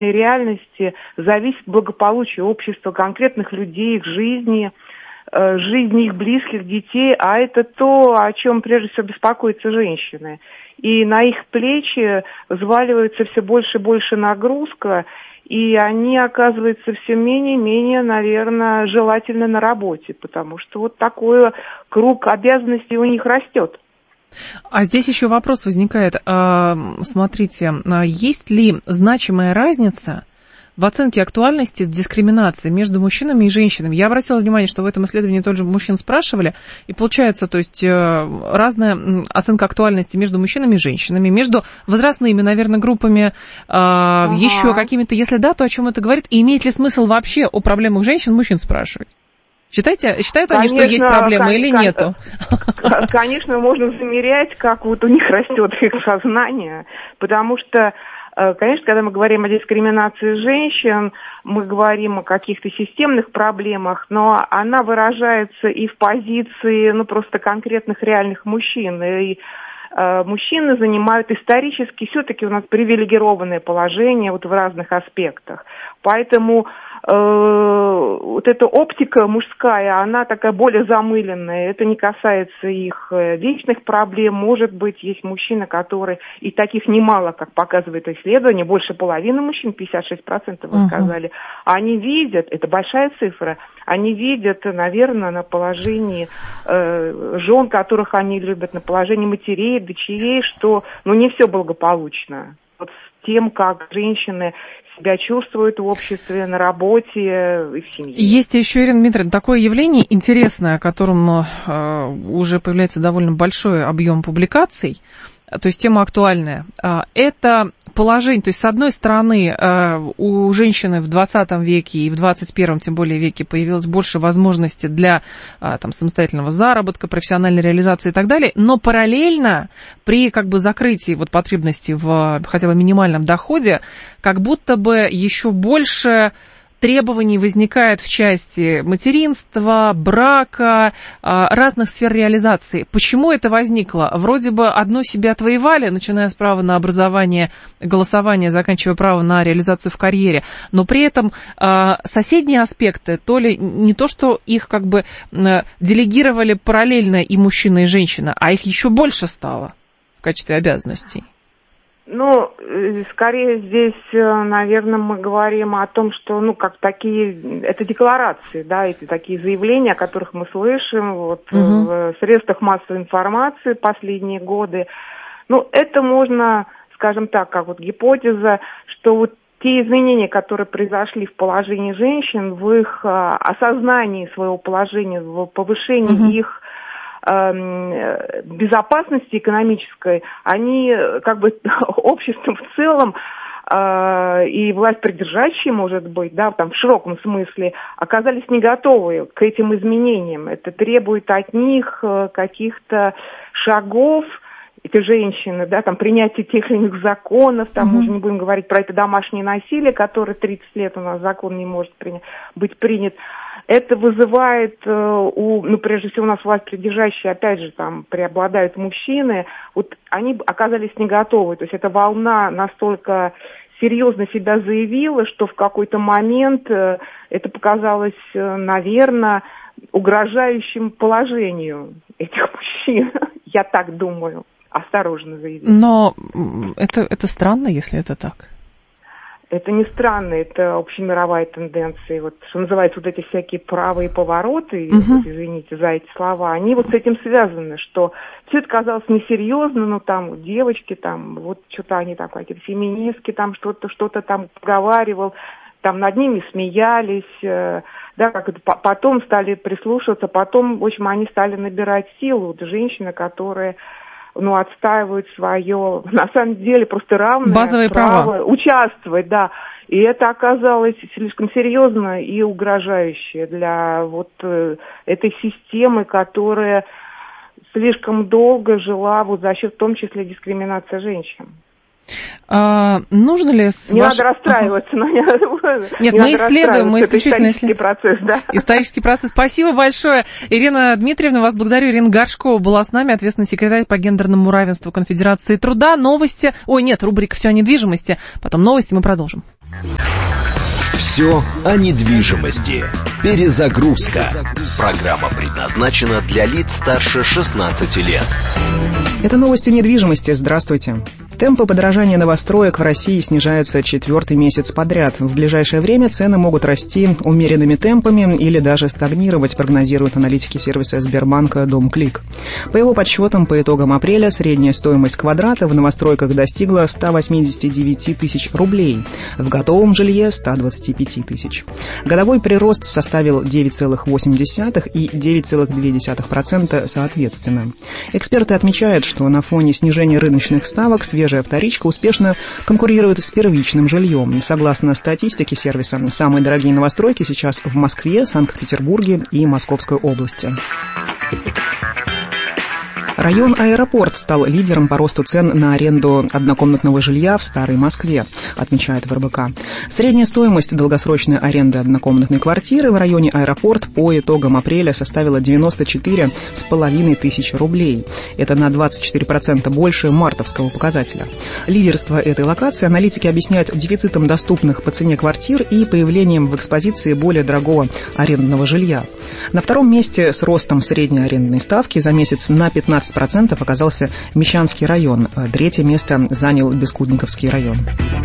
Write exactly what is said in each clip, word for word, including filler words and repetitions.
реальности зависит благополучие общества, конкретных людей, их жизни, жизни их близких, детей, а это то, о чем прежде всего беспокоятся женщины. И на их плечи взваливается все больше и больше нагрузка, и они оказываются все менее и менее, наверное, желательны на работе, потому что вот такой круг обязанностей у них растет. А здесь еще вопрос возникает. Смотрите, есть ли значимая разница в оценке актуальности дискриминации между мужчинами и женщинами? Я обратила внимание, что в этом исследовании тоже мужчин спрашивали, и получается, то есть разная оценка актуальности между мужчинами и женщинами, между возрастными, наверное, группами, ага. еще какими-то, если да, то о чем это говорит, и имеет ли смысл вообще о проблемах женщин мужчин спрашивать? Считаете, считают конечно, они, что есть проблемы кон- или кон- нету? Конечно, можно замерять, как вот у них растет их сознание, потому что, конечно, когда мы говорим о дискриминации женщин, мы говорим о каких-то системных проблемах, но она выражается и в позиции, ну, просто конкретных реальных мужчин. И э, мужчины занимают исторически все-таки у нас привилегированное положение вот в разных аспектах. Поэтому э, вот эта оптика мужская, она такая более замыленная. Это не касается их личных проблем. Может быть, есть мужчины, которые, и таких немало, как показывает исследование, больше половины мужчин, пятьдесят шесть процентов вы сказали, uh-huh. они видят, это большая цифра, они видят, наверное, на положении э, жен, которых они любят, на положении матерей, дочерей, что ну, не все благополучно. Вот с тем, как женщины себя чувствуют в обществе, на работе и в семье. Есть еще, Ирина Дмитриевна, такое явление интересное, о котором э, уже появляется довольно большой объем публикаций, то есть тема актуальная. Это положение, то есть с одной стороны у женщины в двадцатом веке и в двадцать первом, тем более, веке появилось больше возможностей для там, самостоятельного заработка, профессиональной реализации и так далее, но параллельно при как бы закрытии вот, потребностей в хотя бы минимальном доходе, как будто бы еще больше требований возникает в части материнства, брака, разных сфер реализации. Почему это возникло? Вроде бы одно себе отвоевали, начиная с права на образование, голосование, заканчивая право на реализацию в карьере, но при этом соседние аспекты, то ли не то, что их как бы делегировали параллельно и мужчина, и женщина, а их еще больше стало в качестве обязанностей. Ну, скорее здесь, наверное, мы говорим о том, что, ну, как такие, это декларации, да, это такие заявления, о которых мы слышим вот, угу. в средствах массовой информации последние годы. Ну, это можно, скажем так, как вот гипотеза, что вот те изменения, которые произошли в положении женщин, в их а, осознании своего положения, в повышении угу. их безопасности экономической, они как бы обществом в целом э, и власть придержащие, может быть, да, там в широком смысле, оказались не готовы к этим изменениям. Это требует от них каких-то шагов, эти женщины, да, там принятие тех или иных законов, там mm-hmm. мы уже не будем говорить про это домашнее насилие, которое тридцать лет у нас закон не может приня- быть принят. Это вызывает э, у, ну, прежде всего у нас власть придержащие, опять же, там преобладают мужчины, вот они оказались не готовы, то есть эта волна настолько серьезно себя заявила, что в какой-то момент э, это показалось, э, наверное, угрожающим положению этих мужчин, я так думаю. Осторожно заявить. Но это, это странно, если это так. Это не странно, это общемировая тенденция. Вот, что называется, вот эти всякие правые повороты, uh-huh. вот, извините за эти слова, они вот с этим связаны, что все это казалось несерьезно, но там девочки, там, вот что-то они там, какие-то феминистки, там что-то, что-то там поговаривал, там над ними смеялись, э, да, как это, потом стали прислушиваться, потом, в общем, они стали набирать силу, вот, женщины, которые ну, отстаивают свое, на самом деле, просто равное базовые право права. Участвовать, да. И это оказалось слишком серьезно и угрожающе для вот э, этой системы, которая слишком долго жила вот за счет, в том числе, дискриминации женщин. А, нужно ли... Не ваш... надо расстраиваться. Uh-huh. Не Нет, не мы исследуем, мы исключительно исторический процесс, да. Исторический процесс. Спасибо большое. Ирина Дмитриевна, вас благодарю. Ирина Горшкова была с нами, ответственный секретарь по гендерному равенству Конфедерации труда. Новости... Ой, нет, рубрика «Все о недвижимости». Потом новости, мы продолжим. Все о недвижимости. Перезагрузка. Программа предназначена для лиц старше шестнадцати лет. Это новости недвижимости. Здравствуйте. Темпы подорожания новостроек в России снижаются четвертый месяц подряд. В ближайшее время цены могут расти умеренными темпами или даже стагнировать, прогнозируют аналитики сервиса Сбербанка «Домклик». По его подсчетам, по итогам апреля средняя стоимость квадрата в новостройках достигла ста восьмидесяти девяти тысяч рублей, в готовом жилье – ста двадцати пяти тысяч. Годовой прирост составил девять целых восемь десятых и девять целых две десятых процента соответственно. Эксперты отмечают, что на фоне снижения рыночных ставок свежая вторичка успешно конкурирует с первичным жильем. Согласно статистике сервиса, самые дорогие новостройки сейчас в Москве, Санкт-Петербурге и Московской области. Район Аэропорт стал лидером по росту цен на аренду однокомнатного жилья в Старой Москве, отмечает в эр бэ ка. Средняя стоимость долгосрочной аренды однокомнатной квартиры в районе Аэропорт по итогам апреля составила девяносто четыре с половиной тысячи рублей. Это на двадцать четыре процента больше мартовского показателя. Лидерство этой локации аналитики объясняют дефицитом доступных по цене квартир и появлением в экспозиции более дорогого арендного жилья. На втором месте с ростом средней арендной ставки за месяц на пятнадцать процентов оказался Мещанский район. Третье место занял Бескудниковский район.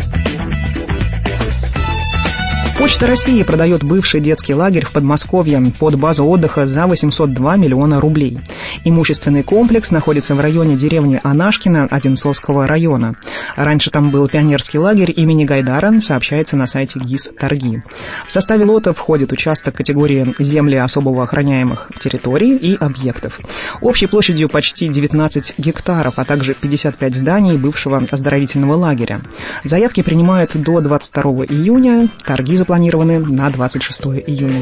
Почта России продает бывший детский лагерь в Подмосковье под базу отдыха за восемьсот два миллиона рублей. Имущественный комплекс находится в районе деревни Анашкино Одинцовского района. Раньше там был пионерский лагерь имени Гайдара, сообщается на сайте ГИС «Торги». В составе лота входит участок категории земли особо охраняемых территорий и объектов. Общей площадью почти девятнадцать гектаров, а также пятьдесят пять зданий бывшего оздоровительного лагеря. Заявки принимают до двадцать второго июня, торги запланированы на двадцать шестого июня.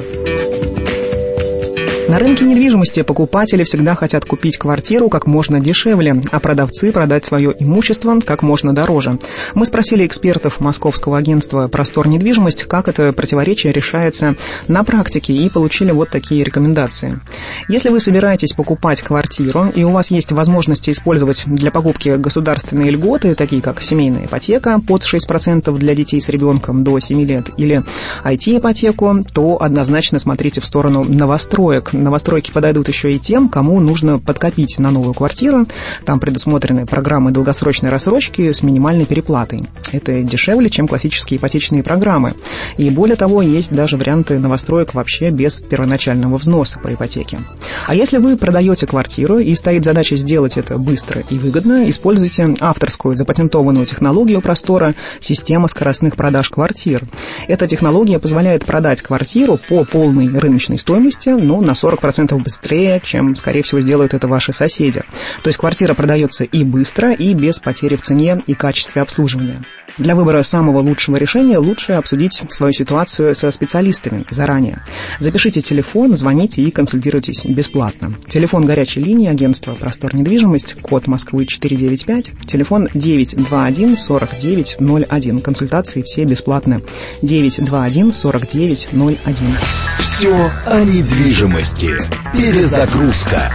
На рынке недвижимости покупатели всегда хотят купить квартиру как можно дешевле, а продавцы продать свое имущество как можно дороже. Мы спросили экспертов московского агентства «Простор недвижимость», как это противоречие решается на практике, и получили вот такие рекомендации. Если вы собираетесь покупать квартиру, и у вас есть возможность использовать для покупки государственные льготы, такие как семейная ипотека под шесть процентов для детей с ребенком до семи лет или ай ти-ипотеку, то однозначно смотрите в сторону новостроек. Новостройки подойдут еще и тем, кому нужно подкопить на новую квартиру. Там предусмотрены программы долгосрочной рассрочки с минимальной переплатой. Это дешевле, чем классические ипотечные программы. И более того, есть даже варианты новостроек вообще без первоначального взноса по ипотеке. А если вы продаете квартиру и стоит задача сделать это быстро и выгодно, используйте авторскую запатентованную технологию Простора «Система скоростных продаж квартир». Эта технология позволяет продать квартиру по полной рыночной стоимости, но на сорок процентов быстрее, чем, скорее всего, сделают это ваши соседи. То есть квартира продается и быстро, и без потери в цене и качестве обслуживания. Для выбора самого лучшего решения лучше обсудить свою ситуацию со специалистами заранее. Запишите телефон, звоните и консультируйтесь бесплатно. Телефон горячей линии агентства «Простор недвижимость», код Москвы четыреста девяносто пять, телефон девять два один сорок девять ноль один. Консультации все бесплатны. девять два один сорок девять ноль один. Все о недвижимости. Перезагрузка.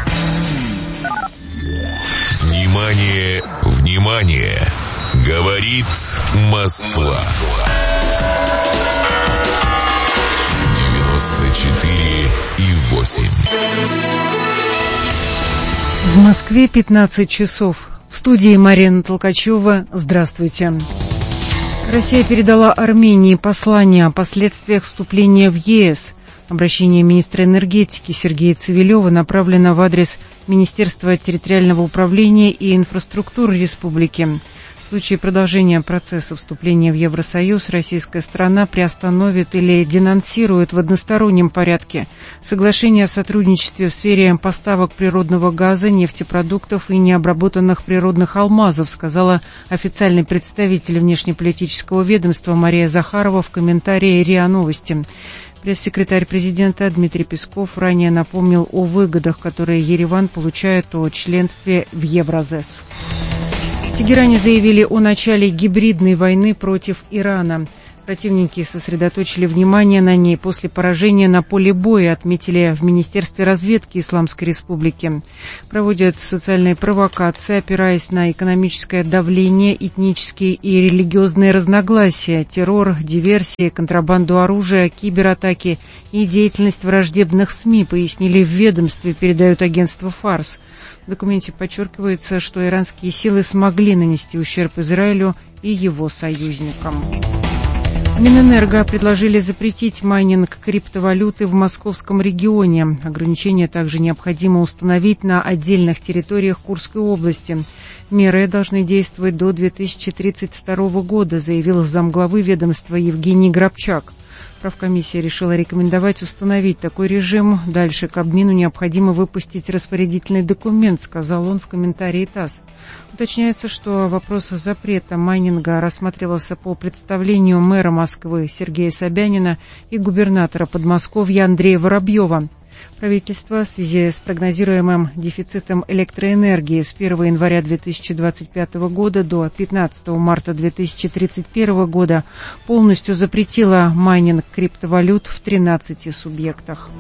Внимание, внимание! Говорит Москва. девяносто четыре и восемь. В Москве пятнадцать часов. В студии Марина Толкачева. Здравствуйте. Россия передала Армении послание о последствиях вступления в е эс. Обращение министра энергетики Сергея Цивилева направлено в адрес Министерства территориального управления и инфраструктуры республики. В случае продолжения процесса вступления в Евросоюз российская сторона приостановит или денонсирует в одностороннем порядке соглашение о сотрудничестве в сфере поставок природного газа, нефтепродуктов и необработанных природных алмазов, сказала официальный представитель внешнеполитического ведомства Мария Захарова в комментарии РИА Новости. Пресс-секретарь президента Дмитрий Песков ранее напомнил о выгодах, которые Ереван получает о членстве в Евразес. В Тегеране заявили о начале гибридной войны против Ирана. Противники сосредоточили внимание на ней после поражения на поле боя, отметили в Министерстве разведки Исламской Республики. Проводят социальные провокации, опираясь на экономическое давление, этнические и религиозные разногласия, террор, диверсии, контрабанду оружия, кибератаки и деятельность враждебных СМИ, пояснили в ведомстве, передают агентство «Фарс». В документе подчеркивается, что иранские силы смогли нанести ущерб Израилю и его союзникам. Минэнерго предложили запретить майнинг криптовалюты в московском регионе. Ограничения также необходимо установить на отдельных территориях Курской области. Меры должны действовать до две тысячи тридцать второго года, заявил замглавы ведомства Евгений Грабчак. Правкомиссия решила рекомендовать установить такой режим. Дальше Кабмину необходимо выпустить распорядительный документ, сказал он в комментарии ТАСС. Уточняется, что вопрос запрета майнинга рассматривался по представлению мэра Москвы Сергея Собянина и губернатора Подмосковья Андрея Воробьева. Правительство в связи с прогнозируемым дефицитом электроэнергии с первого января две тысячи двадцать пятого года до пятнадцатого марта две тысячи тридцать первого года полностью запретило майнинг криптовалют в тринадцати субъектах.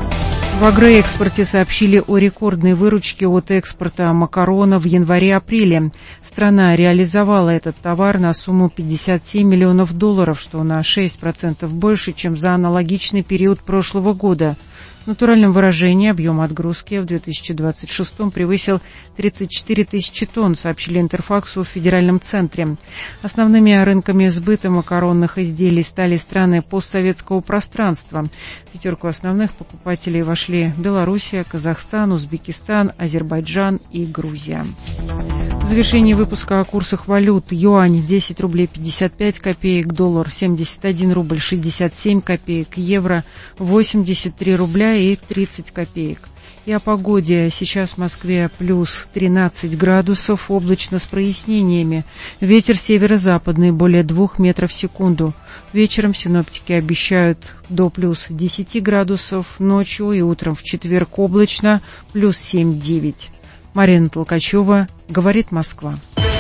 В агроэкспорте сообщили о рекордной выручке от экспорта макарона в январе-апреле. Страна реализовала этот товар на сумму пятьдесят семь миллионов долларов, что на шесть процентов больше, чем за аналогичный период прошлого года. В натуральном выражении объем отгрузки в две тысячи двадцать шестом превысил тридцать четыре тысячи тонн, сообщили Интерфаксу в федеральном центре. Основными рынками сбыта макаронных изделий стали страны постсоветского пространства. В пятерку основных покупателей вошли Белоруссия, Казахстан, Узбекистан, Азербайджан и Грузия. В завершении выпуска о курсах валют. Юань десять рублей пятьдесят пять копеек, доллар семьдесят один рубль шестьдесят семь копеек, евро восемьдесят три рубля и тридцать копеек. И о погоде. Сейчас в Москве плюс тринадцать градусов, облачно с прояснениями. Ветер северо-западный более двух метров в секунду. Вечером синоптики обещают до плюс десяти градусов, ночью и утром в четверг облачно плюс семь-девять. Марина Толкачева, говорит Москва.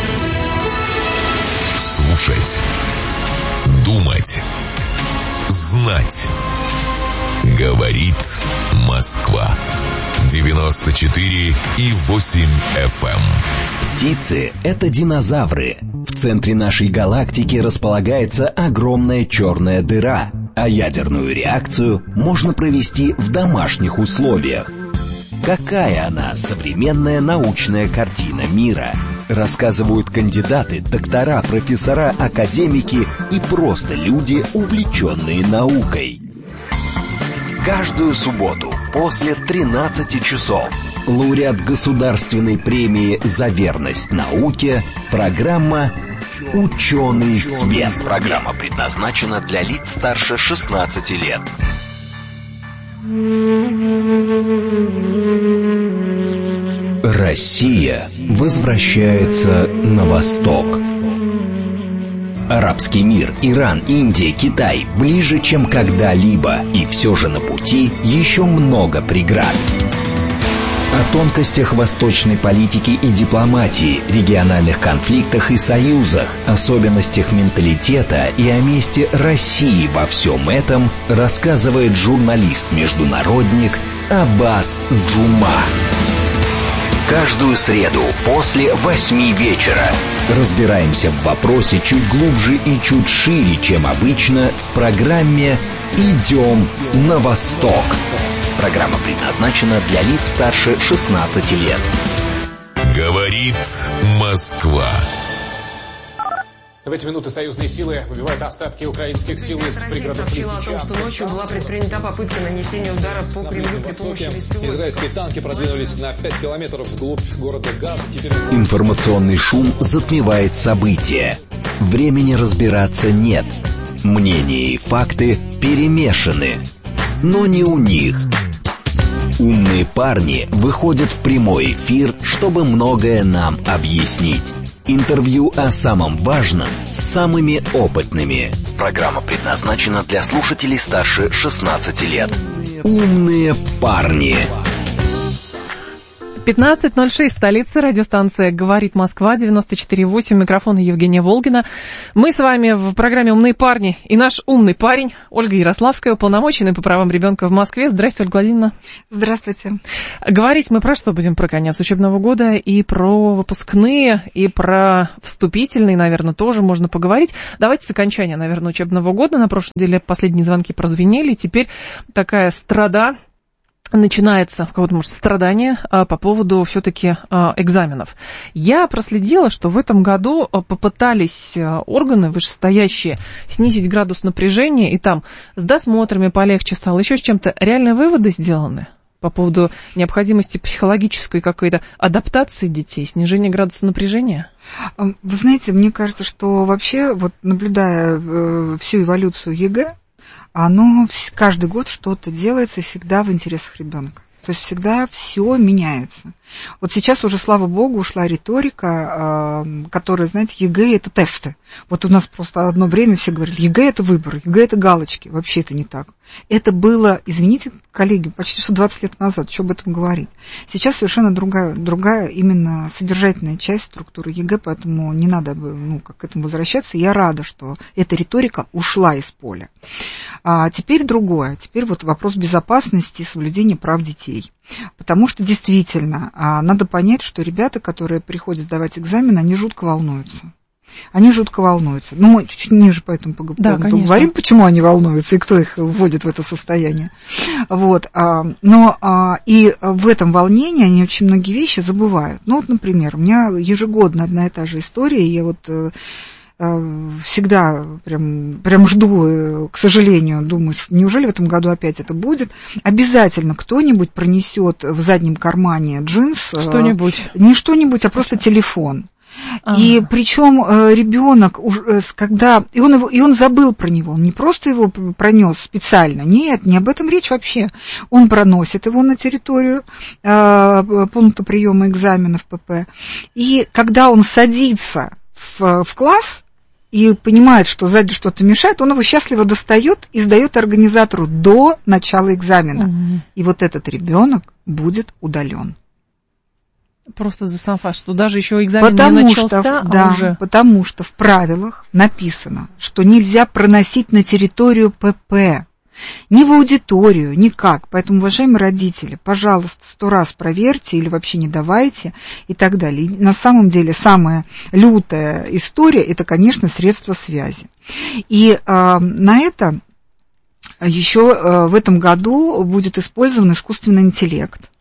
Слушать, думать, знать. Говорит Москва. девяносто четыре и восемь эф эм. Птицы — это динозавры. В центре нашей галактики располагается огромная черная дыра, а ядерную реакцию можно провести в домашних условиях. Какая она, современная научная картина мира? Рассказывают кандидаты, доктора, профессора, академики и просто люди, увлеченные наукой. Каждую субботу после тринадцати часов лауреат государственной премии «За верность науке» программа «Ученый свет». Программа предназначена для лиц старше шестнадцати лет. Россия возвращается на восток. Арабский мир, Иран, Индия, Китай ближе, чем когда-либо, и все же на пути еще много преград. О тонкостях восточной политики и дипломатии, региональных конфликтах и союзах, особенностях менталитета и о месте России во всем этом рассказывает журналист-международник Аббас Джума. Каждую среду после восьми вечера разбираемся в вопросе чуть глубже и чуть шире, чем обычно, в программе «Идем на восток». Программа предназначена для лиц старше шестнадцати лет. Говорит Москва. В эти минуты союзные силы выбивают остатки украинских сил из пригородов Лисичанска. Сообщила о том, что ночью была предпринята попытка нанесения удара по Кремлю при помощи беспилотников. Израильские танки продвинулись на пять километров вглубь города Газа. Теперь... Информационный шум затмевает события. Времени разбираться нет. Мнения и факты перемешаны. Но не у них. Умные парни выходят в прямой эфир, чтобы многое нам объяснить. Интервью о самом важном с самыми опытными. Программа предназначена для слушателей старше шестнадцати лет. Умные парни. пятнадцать ноль шесть, столица, радиостанция «Говорит Москва», девяносто четыре восемь, микрофон Евгения Волгина. Мы с вами в программе «Умные парни» и наш умный парень Ольга Ярославская, уполномоченная по правам ребенка в Москве. Здравствуйте, Ольга Владимировна. Здравствуйте. Говорить мы про что будем? Про конец учебного года и про выпускные, и про вступительные, наверное, тоже можно поговорить. Давайте с окончания, наверное, учебного года. На прошлой неделе последние звонки прозвенели, теперь такая страда. Начинается в кого-то, может, страдание а, по поводу все-таки а, экзаменов. Я проследила, что в этом году а, попытались а, органы вышестоящие снизить градус напряжения, и там с досмотрами полегче стало, еще с чем-то. Реальные выводы сделаны по поводу необходимости психологической какой-то адаптации детей, снижения градуса напряжения? Вы знаете, мне кажется, что вообще, вот наблюдая э, всю эволюцию ЕГЭ, оно каждый год что-то делается всегда в интересах ребенка. То есть всегда все меняется. Вот сейчас уже, слава богу, ушла риторика, которая, знаете, ЕГЭ – это тесты. Вот у нас просто одно время все говорили, ЕГЭ – это выборы, ЕГЭ – это галочки. Вообще это не так. Это было, извините, коллеги, почти что двадцать лет назад, что об этом говорить. Сейчас совершенно другая, другая именно содержательная часть структуры ЕГЭ, поэтому не надо ну, как к этому возвращаться. Я рада, что эта риторика ушла из поля. А теперь другое. Теперь вот вопрос безопасности и соблюдения прав детей. Потому что действительно надо понять, что ребята, которые приходят сдавать экзамен, они жутко волнуются. Они жутко волнуются. Ну, мы чуть ниже по этому поговорим, почему они волнуются и кто их вводит в это состояние. Вот. Но и в этом волнении они очень многие вещи забывают. Ну, вот, например, у меня ежегодно одна и та же история, я вот всегда прям, прям жду, к сожалению, думаю, неужели в этом году опять это будет. Обязательно кто-нибудь пронесет в заднем кармане джинс. Что-нибудь. Не что-нибудь, а просто телефон. А-а-а. И причем ребенок, когда и он, его, и он забыл про него, он не просто его пронес специально, нет, не об этом речь вообще. Он проносит его на территорию э, пункта приема экзаменов ПП. И когда он садится в, в класс и понимает, что сзади что-то мешает, он его счастливо достает и сдает организатору до начала экзамена. Угу. И вот этот ребенок будет удален. Просто за сам факт, что даже еще экзамен потому не начался, что, а да, уже... потому что в правилах написано, что нельзя проносить на территорию ПП, ни в аудиторию, никак. Поэтому, уважаемые родители, пожалуйста, сто раз проверьте или вообще не давайте и так далее. И на самом деле самая лютая история – это, конечно, средства связи. И э, на это еще э, в этом году будет использован искусственный интеллект.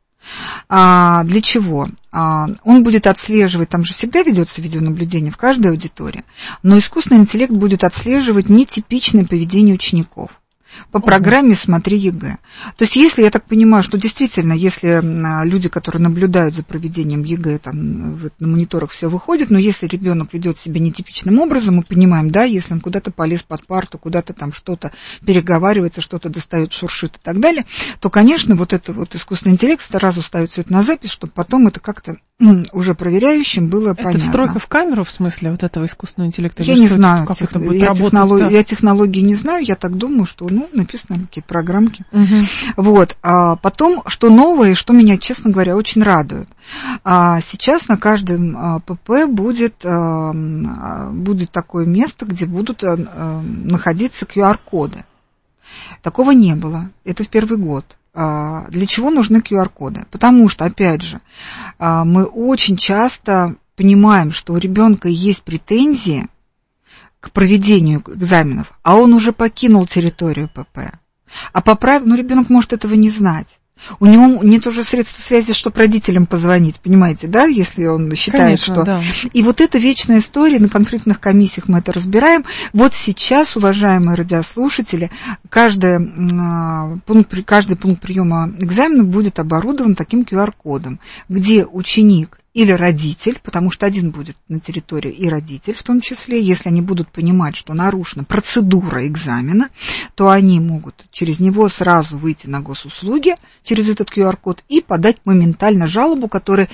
А, для чего? А, он будет отслеживать, там же всегда ведется видеонаблюдение в каждой аудитории, но искусственный интеллект будет отслеживать нетипичное поведение учеников по программе «Смотри ЕГЭ». То есть, если, я так понимаю, что действительно, если люди, которые наблюдают за проведением ЕГЭ, там на мониторах все выходит, но если ребенок ведет себя нетипичным образом, мы понимаем, да, если он куда-то полез под парту, куда-то там что-то переговаривается, что-то достает, шуршит и так далее, то, конечно, вот это вот искусственный интеллект сразу ставит все это на запись, чтобы потом это как-то уже проверяющим было это понятно. Это встройка в камеру, в смысле, вот этого искусственного интеллекта? Я не знаю, как тех... это будет я, работать, технолог... да? я технологии не знаю, я так думаю, что, ну, написано какие-то программки. Угу. Вот. А потом, что новое, и что меня, честно говоря, очень радует. А сейчас на каждом а, ПП будет, а, будет такое место, где будут а, а, находиться ку ар коды. Такого не было. Это в первый год. А, для чего нужны ку ар коды? Потому что, опять же, а, мы очень часто понимаем, что у ребенка есть претензии к проведению экзаменов, а он уже покинул территорию ПП. А по правилам, ну, ребенок может этого не знать. У него нет уже средств связи, чтобы родителям позвонить, понимаете, да, если он считает, Конечно, что... Да. И вот эта вечная история, на конфликтных комиссиях мы это разбираем. Вот сейчас, уважаемые радиослушатели, каждый пункт, каждый пункт приема экзамена будет оборудован таким ку ар кодом, где ученик или родитель, потому что один будет на территории и родитель в том числе, если они будут понимать, что нарушена процедура экзамена, то они могут через него сразу выйти на госуслуги, через этот ку ар код, и подать моментально жалобу, которая,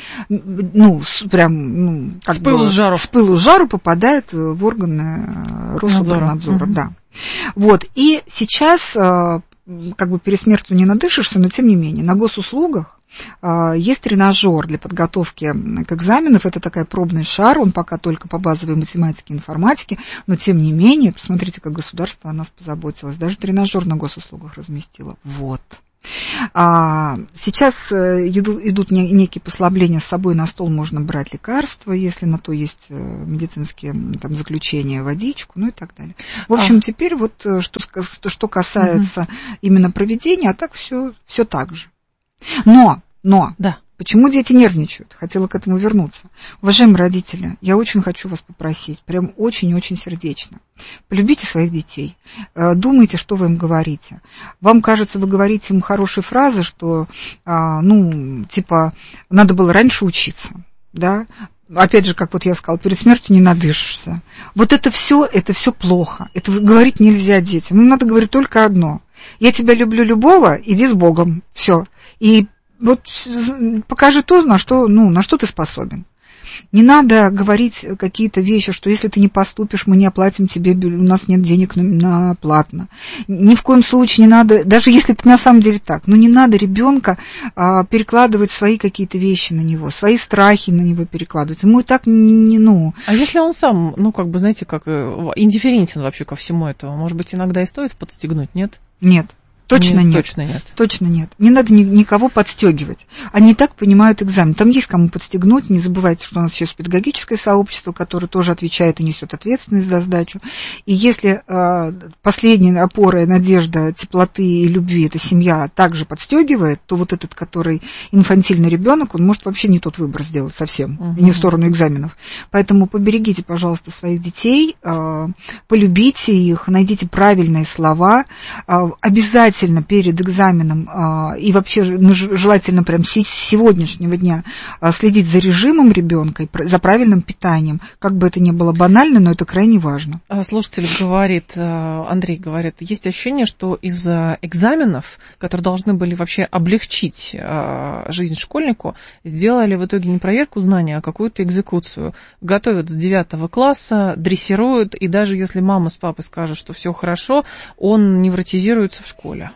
ну, прям, ну, как с пылу бы, с жару. с пылу с жару попадает в органы Роспотребнадзора, угу. Да. Вот, и сейчас, как бы пересмертью не надышишься, но тем не менее, на госуслугах Есть тренажер для подготовки к экзаменам, это такой пробный шар, он пока только по базовой математике и информатике, но тем не менее, посмотрите, как государство о нас позаботилось, даже тренажер на госуслугах разместило. Вот. А сейчас идут, идут некие послабления, с собой на стол можно брать лекарства, если на то есть медицинские там, заключения, водичку, ну и так далее. В общем, а. теперь вот что, что касается угу. именно проведения, а так все, все так же. Но, но, да. Почему дети нервничают? Хотела к этому вернуться. Уважаемые родители, я очень хочу вас попросить, прям очень-очень сердечно. Полюбите своих детей, думайте, что вы им говорите. Вам кажется, вы говорите им хорошие фразы, что, ну, типа, надо было раньше учиться, да? Опять же, как вот я сказала, перед смертью не надышишься. Вот это все, это все плохо. Это говорить нельзя детям. Им надо говорить только одно. Я тебя люблю любого, иди с Богом. Все. И вот покажи то, на что, ну, на что ты способен. Не надо говорить какие-то вещи, что если ты не поступишь, мы не оплатим тебе, у нас нет денег на, на платно. Ни в коем случае не надо, даже если это на самом деле так, но не надо ребенка а, перекладывать свои какие-то вещи на него, свои страхи на него перекладывать. Ему и так не, не, ну... А если он сам, ну, как бы, знаете, как индифферентен вообще ко всему этому, может быть, иногда и стоит подстегнуть, нет? Нет. Точно нет, нет. Точно нет. Точно нет. Не надо ни, никого подстегивать. Они так понимают экзамен. Там есть кому подстегнуть. Не забывайте, что у нас еще есть педагогическое сообщество, которое тоже отвечает и несет ответственность за сдачу. И если э, последняя опора, надежда, теплоты и любви эта семья также подстегивает, то вот этот, который инфантильный ребенок, он может вообще не тот выбор сделать совсем, угу. и не в сторону экзаменов. Поэтому поберегите, пожалуйста, своих детей, э, полюбите их, найдите правильные слова, э, обязательно перед экзаменом а, и вообще желательно прям с сегодняшнего дня а, следить за режимом ребенка, за правильным питанием. Как бы это ни было банально, но это крайне важно. Слушатель говорит, Андрей говорит, есть ощущение, что из-за экзаменов, которые должны были вообще облегчить а, жизнь школьнику, сделали в итоге не проверку знаний, а какую-то экзекуцию. Готовят с девятого класса, дрессируют, и даже если мама с папой скажут, что все хорошо, он невротизируется в школе.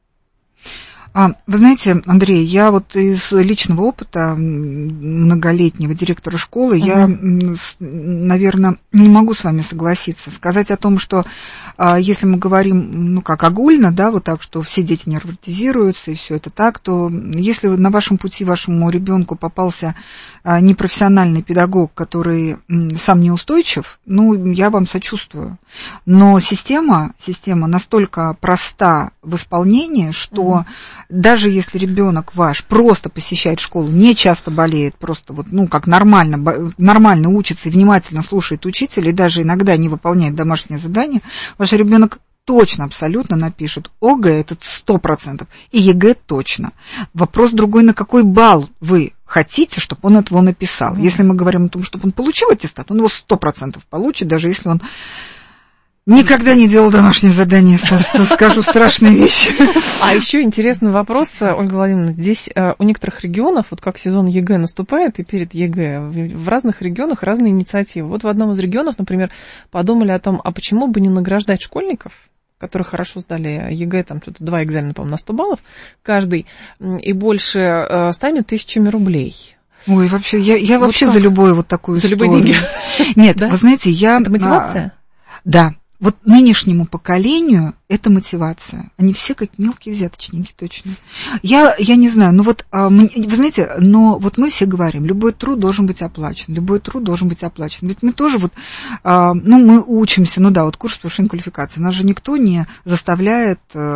А, вы знаете, Андрей, я вот из личного опыта многолетнего директора школы, uh-huh. я, наверное, не могу с вами согласиться. Сказать о том, что а, если мы говорим, ну как, огульно, да, вот так, что все дети невротизируются и все это так, то если на вашем пути вашему ребенку попался а, непрофессиональный педагог, который м, сам неустойчив, ну, я вам сочувствую. Но система, система настолько проста в исполнении, что uh-huh. даже если ребенок ваш просто посещает школу, не часто болеет, просто вот, ну, как нормально, нормально учится и внимательно слушает учителя, и даже иногда не выполняет домашнее задание, ваш ребенок точно, абсолютно напишет ОГЭ, это сто процентов, и ЕГЭ точно. Вопрос другой, на какой балл вы хотите, чтобы он этого написал. Mm-hmm. Если мы говорим о том, чтобы он получил аттестат, он его сто процентов получит, даже если он никогда не делал домашнее задание, скажу страшные вещи. А еще интересный вопрос, Ольга Владимировна. Здесь у некоторых регионов, вот как сезон ЕГЭ наступает, и перед ЕГЭ, в разных регионах разные инициативы. Вот в одном из регионов, например, подумали о том, а почему бы не награждать школьников, которые хорошо сдали ЕГЭ, там что-то два экзамена, по-моему, на сто баллов каждый, и больше ста тысячами рублей. Ой, вообще, я, я вот вообще как? За любую вот такую за историю. За любые деньги. Нет, да? Вы знаете, я... Это мотивация? А, да. Вот нынешнему поколению это мотивация. Они все как мелкие взяточники, точно. Я, я не знаю, ну вот, вы знаете, но вот мы все говорим, любой труд должен быть оплачен, любой труд должен быть оплачен. Ведь мы тоже вот, ну, мы учимся, ну да, вот курс повышения квалификации, нас же никто не заставляет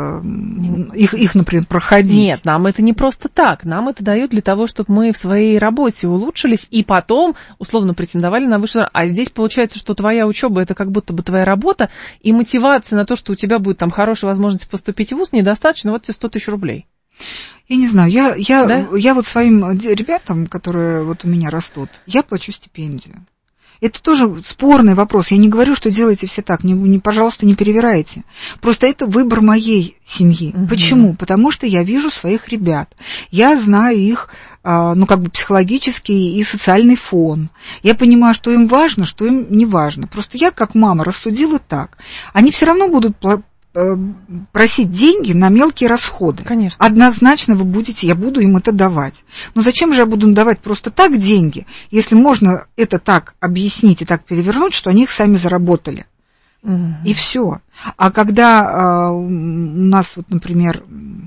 их, их, например, проходить. Нет, нам это не просто так, нам это дают для того, чтобы мы в своей работе улучшились и потом, условно, претендовали на высшую. А здесь получается, что твоя учеба это как будто бы твоя работа, и мотивация на то, что у тебя будет там хорошая возможность поступить в вуз, недостаточно, вот тебе сто тысяч рублей. Я не знаю, я, я, да? я вот своим ребятам, которые вот у меня растут, я плачу стипендию. Это тоже спорный вопрос. Я не говорю, что делайте все так. Не, не, пожалуйста, не перевирайте. Просто это выбор моей семьи. Угу. Почему? Потому что я вижу своих ребят. Я знаю их, ну, как бы психологический и социальный фон. Я понимаю, что им важно, что им не важно. Просто я, как мама, рассудила так. Они все равно будут просить деньги на мелкие расходы. Конечно. Однозначно вы будете, я буду им это давать. Но зачем же я буду им давать просто так деньги, если можно это так объяснить и так перевернуть, что они их сами заработали? Угу. И все. А когда у нас, вот, например,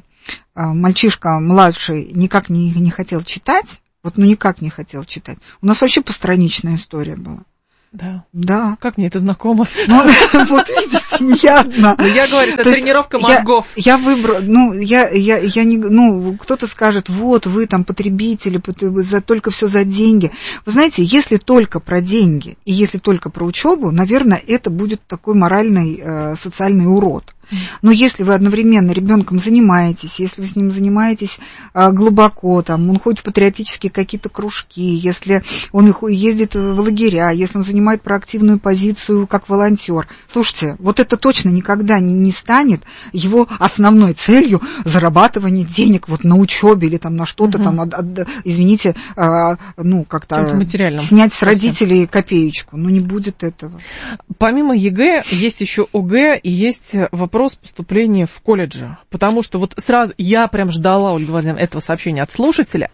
мальчишка младший никак не, не хотел читать, вот ну никак не хотел читать, у нас вообще постраничная история была. Да. Да. Как мне это знакомо. Ну, вот видите, не я одна. Ну, я говорю, что тренировка мозгов. Я выбрала, ну, я, я, я не, ну, кто-то скажет, вот, вы там потребители, за, только все за деньги. Вы знаете, если только про деньги и если только про учебу, наверное, это будет такой моральный, э, социальный урод. Но если вы одновременно ребенком занимаетесь, если вы с ним занимаетесь а, глубоко, там, он ходит в патриотические какие-то кружки, если он ездит в лагеря, если он занимает проактивную позицию как волонтер, слушайте, вот это точно никогда не станет его основной целью зарабатывания денег вот на учебе или там на что-то угу. там, от, от, извините, а, ну как-то снять с родителей копеечку, но не будет этого. Помимо ЕГЭ есть еще ОГЭ и есть вопрос поступления в колледжи, потому что вот сразу я прям ждала, Ольга Владимировна, этого сообщения от слушателя.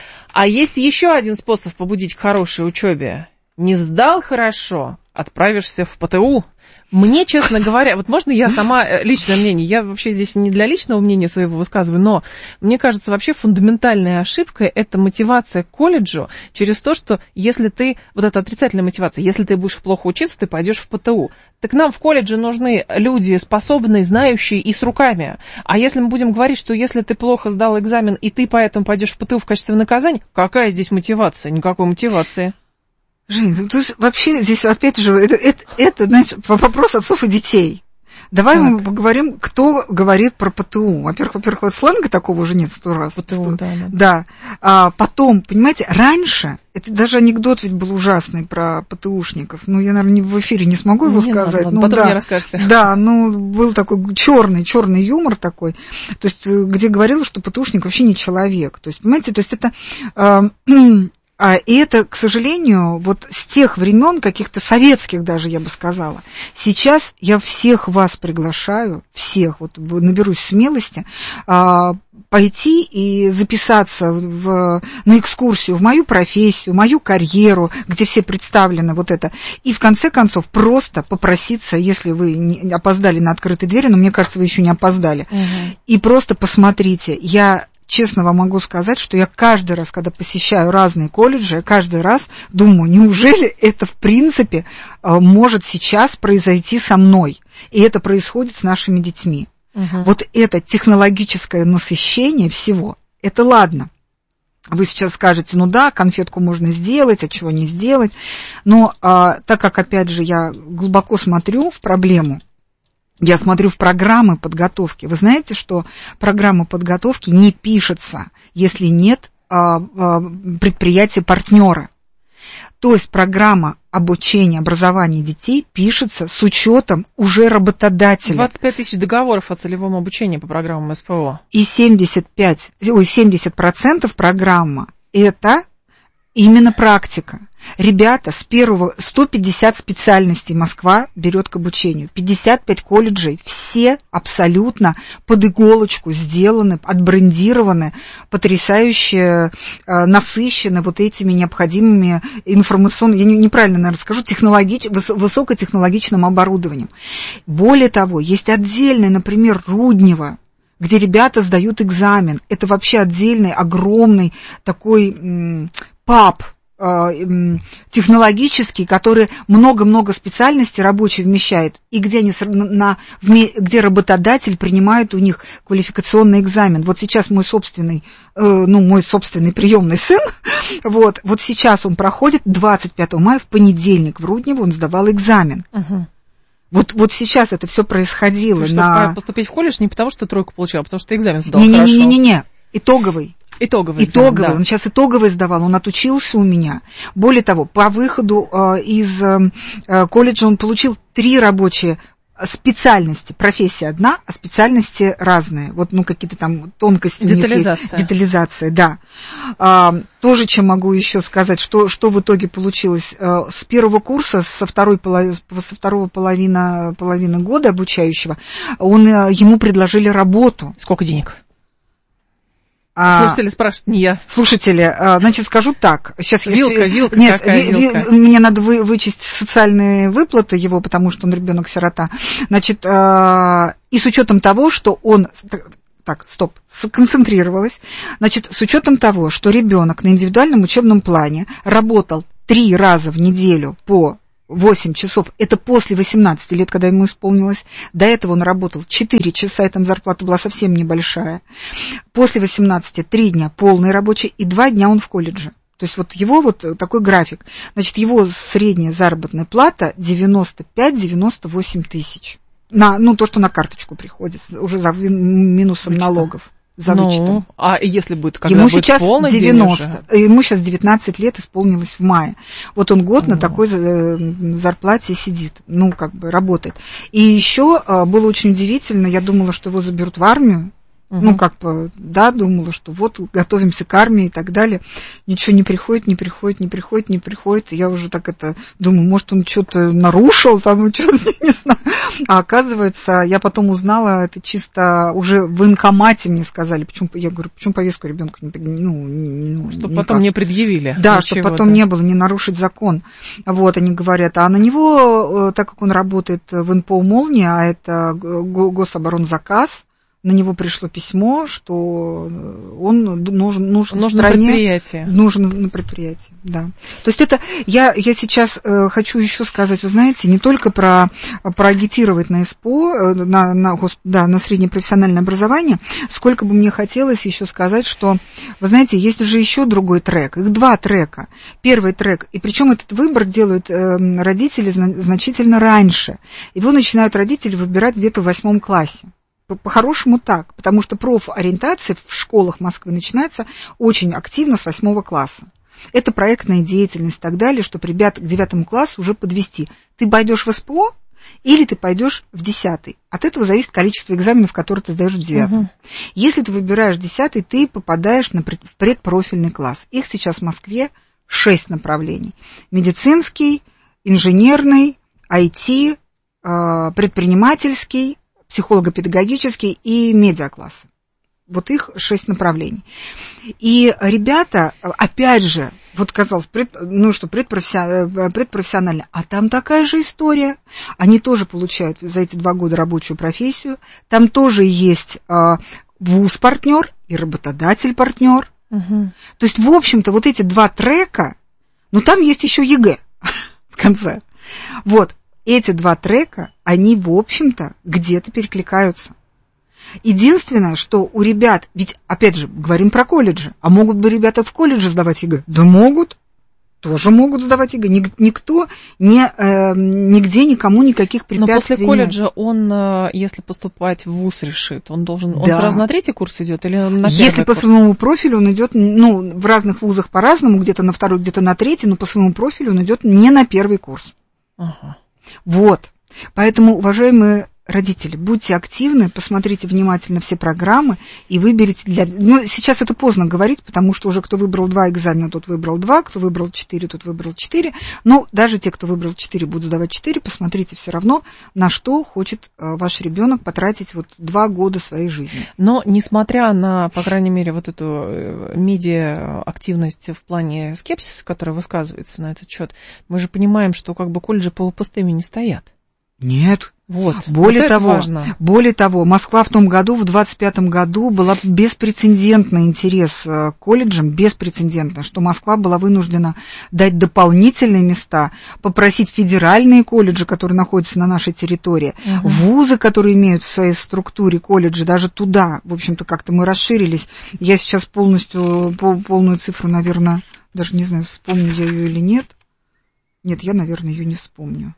А есть еще один способ побудить к хорошей учебе. Не сдал хорошо, отправишься в ПТУ. Мне, честно говоря, вот можно я сама, личное мнение, я вообще здесь не для личного мнения своего высказываю, но мне кажется, вообще фундаментальная ошибка – это мотивация к колледжу через то, что если ты, вот эта отрицательная мотивация, если ты будешь плохо учиться, ты пойдешь в ПТУ. Так нам в колледже нужны люди способные, знающие и с руками. А если мы будем говорить, что если ты плохо сдал экзамен, и ты поэтому пойдешь в ПТУ в качестве наказания, какая здесь мотивация? Никакой мотивации. Жень, то есть вообще здесь опять же, это, это, это значит, вопрос отцов и детей. Давай так. мы поговорим, кто говорит про ПТУ. Во-первых, во-первых, вот сленга такого уже нет сто раз. ПТУ, да. Да. да. А потом, понимаете, раньше, это даже анекдот ведь был ужасный про ПТУшников. Ну, я, наверное, в эфире не смогу его не сказать. Надо, ну, потом да, мне расскажете. Да, ну, был такой черный, черный юмор такой, то есть, где говорилось, что ПТУшник вообще не человек. То есть, понимаете, то есть это... Э, А, и это, к сожалению, вот с тех времен, каких-то советских даже, я бы сказала. Сейчас я всех вас приглашаю, всех, вот наберусь смелости, а, пойти и записаться в, на экскурсию в мою профессию, мою карьеру, где все представлены вот это. И в конце концов просто попроситься, если вы не опоздали на открытые двери, но мне кажется, вы еще не опоздали, угу. и просто посмотрите, я... Честно вам могу сказать, что я каждый раз, когда посещаю разные колледжи, я каждый раз думаю, неужели это в принципе может сейчас произойти со мной? И это происходит с нашими детьми. Угу. Вот это технологическое насыщение всего, это ладно. Вы сейчас скажете, ну да, конфетку можно сделать, а чего не сделать. Но а, так как, опять же, я глубоко смотрю в проблему, я смотрю в программы подготовки. Вы знаете, что программа подготовки не пишется, если нет а, а, предприятия-партнера. То есть программа обучения, образования детей пишется с учетом уже работодателя. двадцать пять тысяч договоров о целевом обучении по программам СПО. И семьдесят пять, ой, семьдесят процентов программа – это именно практика. Ребята, с первого сто пятьдесят специальностей Москва берет к обучению. пятьдесят пять колледжей, все абсолютно под иголочку сделаны, отбрендированы, потрясающе э, насыщены вот этими необходимыми информационными, я не, неправильно, наверное, скажу, технологич, выс, высокотехнологичным оборудованием. Более того, есть отдельный, например, Руднево, где ребята сдают экзамен. Это вообще отдельный, огромный такой м, паб, технологический, который много-много специальностей рабочий вмещает, и где, они, на, где работодатель принимает у них квалификационный экзамен. Вот сейчас мой собственный, ну, мой собственный приемный сын, вот, вот сейчас он проходит двадцать пятого мая, в понедельник в Руднево он сдавал экзамен. Угу. Вот, вот сейчас это все происходило. Чтобы на... поступить в колледж не потому, что тройку получил, а потому что экзамен сдал не, хорошо. Не-не-не, итоговый. Итоговый, итоговый. Экзамен, да. Он сейчас итоговый сдавал, он отучился у меня. Более того, по выходу э, из э, колледжа он получил три рабочие специальности, профессия одна, а специальности разные. Вот, ну, какие-то там тонкости. Детализация. Детализация, да. А, тоже, чем могу еще сказать, что, что в итоге получилось. А, с первого курса, со, второй, со второго половины, половины года обучающего, он, ему предложили работу. Сколько денег? А, слушатели спрашивают, не я. Слушатели, значит, скажу так. Сейчас вилка, я... вилка, Нет, какая ви, вилка? Ви, мне надо вы, вычесть социальные выплаты его, потому что он ребенок-сирота. Значит, и с учетом того, что он... Так, стоп, сконцентрировалась. Значит, с учетом того, что ребенок на индивидуальном учебном плане работал три раза в неделю по восемь часов, это после восемнадцати лет, когда ему исполнилось. До этого он работал четыре часа, и там зарплата была совсем небольшая. После восемнадцати три дня полный рабочий, и два дня он в колледже. То есть вот его вот такой график. Значит, его средняя заработная плата девяносто пять - девяносто восемь тысяч. На, ну, то, что на карточку приходит, уже за минусом вычета. Налогов. За ну, вычетом. А если будет, когда ему будет сейчас полный девяносто, ему сейчас девятнадцать лет исполнилось в мае. Вот он год О. на такой зарплате сидит, ну, как бы работает. И еще было очень удивительно, я думала, что его заберут в армию. Угу. Ну, как бы, да, думала, что вот готовимся к армии и так далее. Ничего не приходит, не приходит, не приходит, не приходит. И я уже так это думаю, может, он что-то нарушил, там, что-то, не знаю. А оказывается, я потом узнала, это чисто уже в военкомате мне сказали. Почему, я говорю, почему повестку ребенку не, ну, ну, чтобы никак. потом не предъявили. Да, чтобы потом не было, не нарушить закон. Вот, они говорят. А на него, так как он работает в эн пэ о «Молния», а это гособоронзаказ, на него пришло письмо, что он нужен, нужен, нужен в стране, на предприятие. Нужен на предприятии, да. То есть это я, я сейчас э, хочу еще сказать, вы знаете, не только про проагитировать на СПО, на, на, да, на среднее профессиональное образование, сколько бы мне хотелось еще сказать, что, вы знаете, есть же еще другой трек, их два трека. Первый трек, и причем этот выбор делают э, родители значительно раньше. Его начинают родители выбирать где-то в восьмом классе. По-хорошему так, потому что профориентация в школах Москвы начинается очень активно с восьмого класса. Это проектная деятельность и так далее, чтобы ребят к девятому классу уже подвести. Ты пойдешь в СПО или ты пойдешь в десятый. От этого зависит количество экзаменов, которые ты сдаешь в девятом. Угу. Если ты выбираешь десятый, ты попадаешь на пред, в предпрофильный класс. Их сейчас в Москве шесть направлений. Медицинский, инженерный, ай ти, предпринимательский, психолого-педагогический и медиаклассы. Вот их шесть направлений. И ребята, опять же, вот казалось, пред, ну что, предпрофессионально, предпрофессионально, а там такая же история. Они тоже получают за эти два года рабочую профессию. Там тоже есть а, вуз-партнер и работодатель-партнер. Угу. То есть, в общем-то, вот эти два трека, ну там есть еще ЕГЭ в конце. Вот. Эти два трека, они, в общем-то, где-то перекликаются. Единственное, что у ребят, ведь, опять же, говорим про колледжи, а могут бы ребята в колледже сдавать ЕГЭ? Да могут, тоже могут сдавать ЕГЭ. Никто, не, э, нигде никому никаких препятствий. Но после колледжа он, если поступать в вуз решит, он должен, он да. сразу на третий курс идет или на первый Если курс? По своему профилю он идет, ну, в разных вузах по-разному, где-то на второй, где-то на третий, но по своему профилю он идет не на первый курс. Ага. Вот. Поэтому, уважаемые родители, будьте активны, посмотрите внимательно все программы и выберите для... Ну, сейчас это поздно говорить, потому что уже кто выбрал два экзамена, тот выбрал два, кто выбрал четыре, тот выбрал четыре. Но даже те, кто выбрал четыре, будут сдавать четыре, посмотрите все равно, на что хочет ваш ребенок потратить вот два года своей жизни. Но, несмотря на, по крайней мере, вот эту медиа-активность в плане скепсиса, которая высказывается на этот счет, мы же понимаем, что как бы колледжи полупустыми не стоят. Нет. Вот. Более вот того, важно. более того, Москва в том году, в двадцать пятом году, была беспрецедентный интерес к колледжам, беспрецедентно, что Москва была вынуждена дать дополнительные места, попросить федеральные колледжи, которые находятся на нашей территории, угу. вузы, которые имеют в своей структуре колледжи, даже туда, в общем-то, как-то мы расширились. Я сейчас полностью, пол, полную цифру, наверное, даже не знаю, вспомню я ее или нет. Нет, я, наверное, ее не вспомню.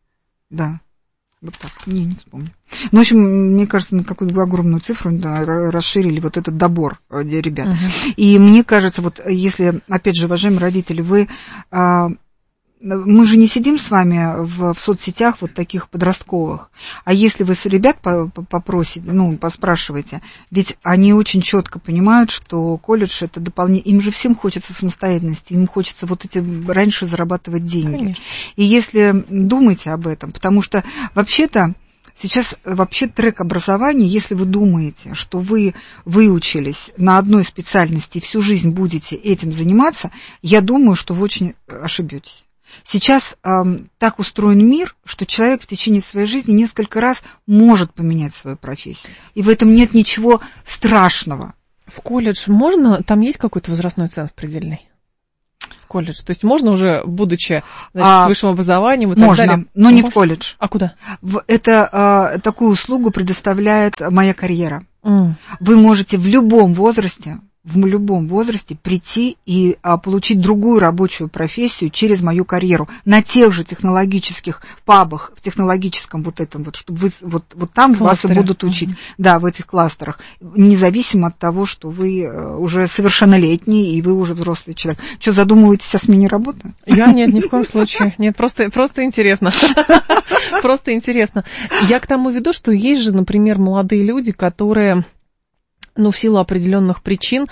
Да. Вот так, не, не вспомню. Ну, в общем, мне кажется, на какую-то огромную цифру да, расширили вот этот добор ребят. Uh-huh. И мне кажется, вот если, опять же, уважаемые родители, вы а, мы же не сидим с вами в, в соцсетях вот таких подростковых. А если вы с ребят попросите, ну, поспрашиваете, ведь они очень четко понимают, что колледж это дополнение. Им же всем хочется самостоятельности, им хочется вот эти раньше зарабатывать деньги. Конечно. И если думаете об этом, потому что вообще-то сейчас вообще трек образования, если вы думаете, что вы выучились на одной специальности и всю жизнь будете этим заниматься, я думаю, что вы очень ошибетесь. Сейчас э, так устроен мир, что человек в течение своей жизни несколько раз может поменять свою профессию. И в этом нет ничего страшного. В колледж можно? Там есть какой-то возрастной ценз предельный? В колледж. То есть можно уже, будучи, значит, а, с высшим образованием и так можно, далее? но не в колледж. А куда? В, это а, такую услугу предоставляет «Моя карьера». Mm. Вы можете в любом возрасте, в любом возрасте прийти и а, получить другую рабочую профессию через мою карьеру на тех же технологических пабах, в технологическом вот этом вот, чтобы вы вот, вот там кластеры. Вас и будут учить, mm-hmm. да, в этих кластерах, независимо от того, что вы уже совершеннолетний и вы уже взрослый человек. Что, задумываетесь о смене работы? Я нет, ни в коем случае. Нет, просто, просто интересно. Просто интересно. Я к тому веду, что есть же, например, молодые люди, которые... ну, в силу определенных причин,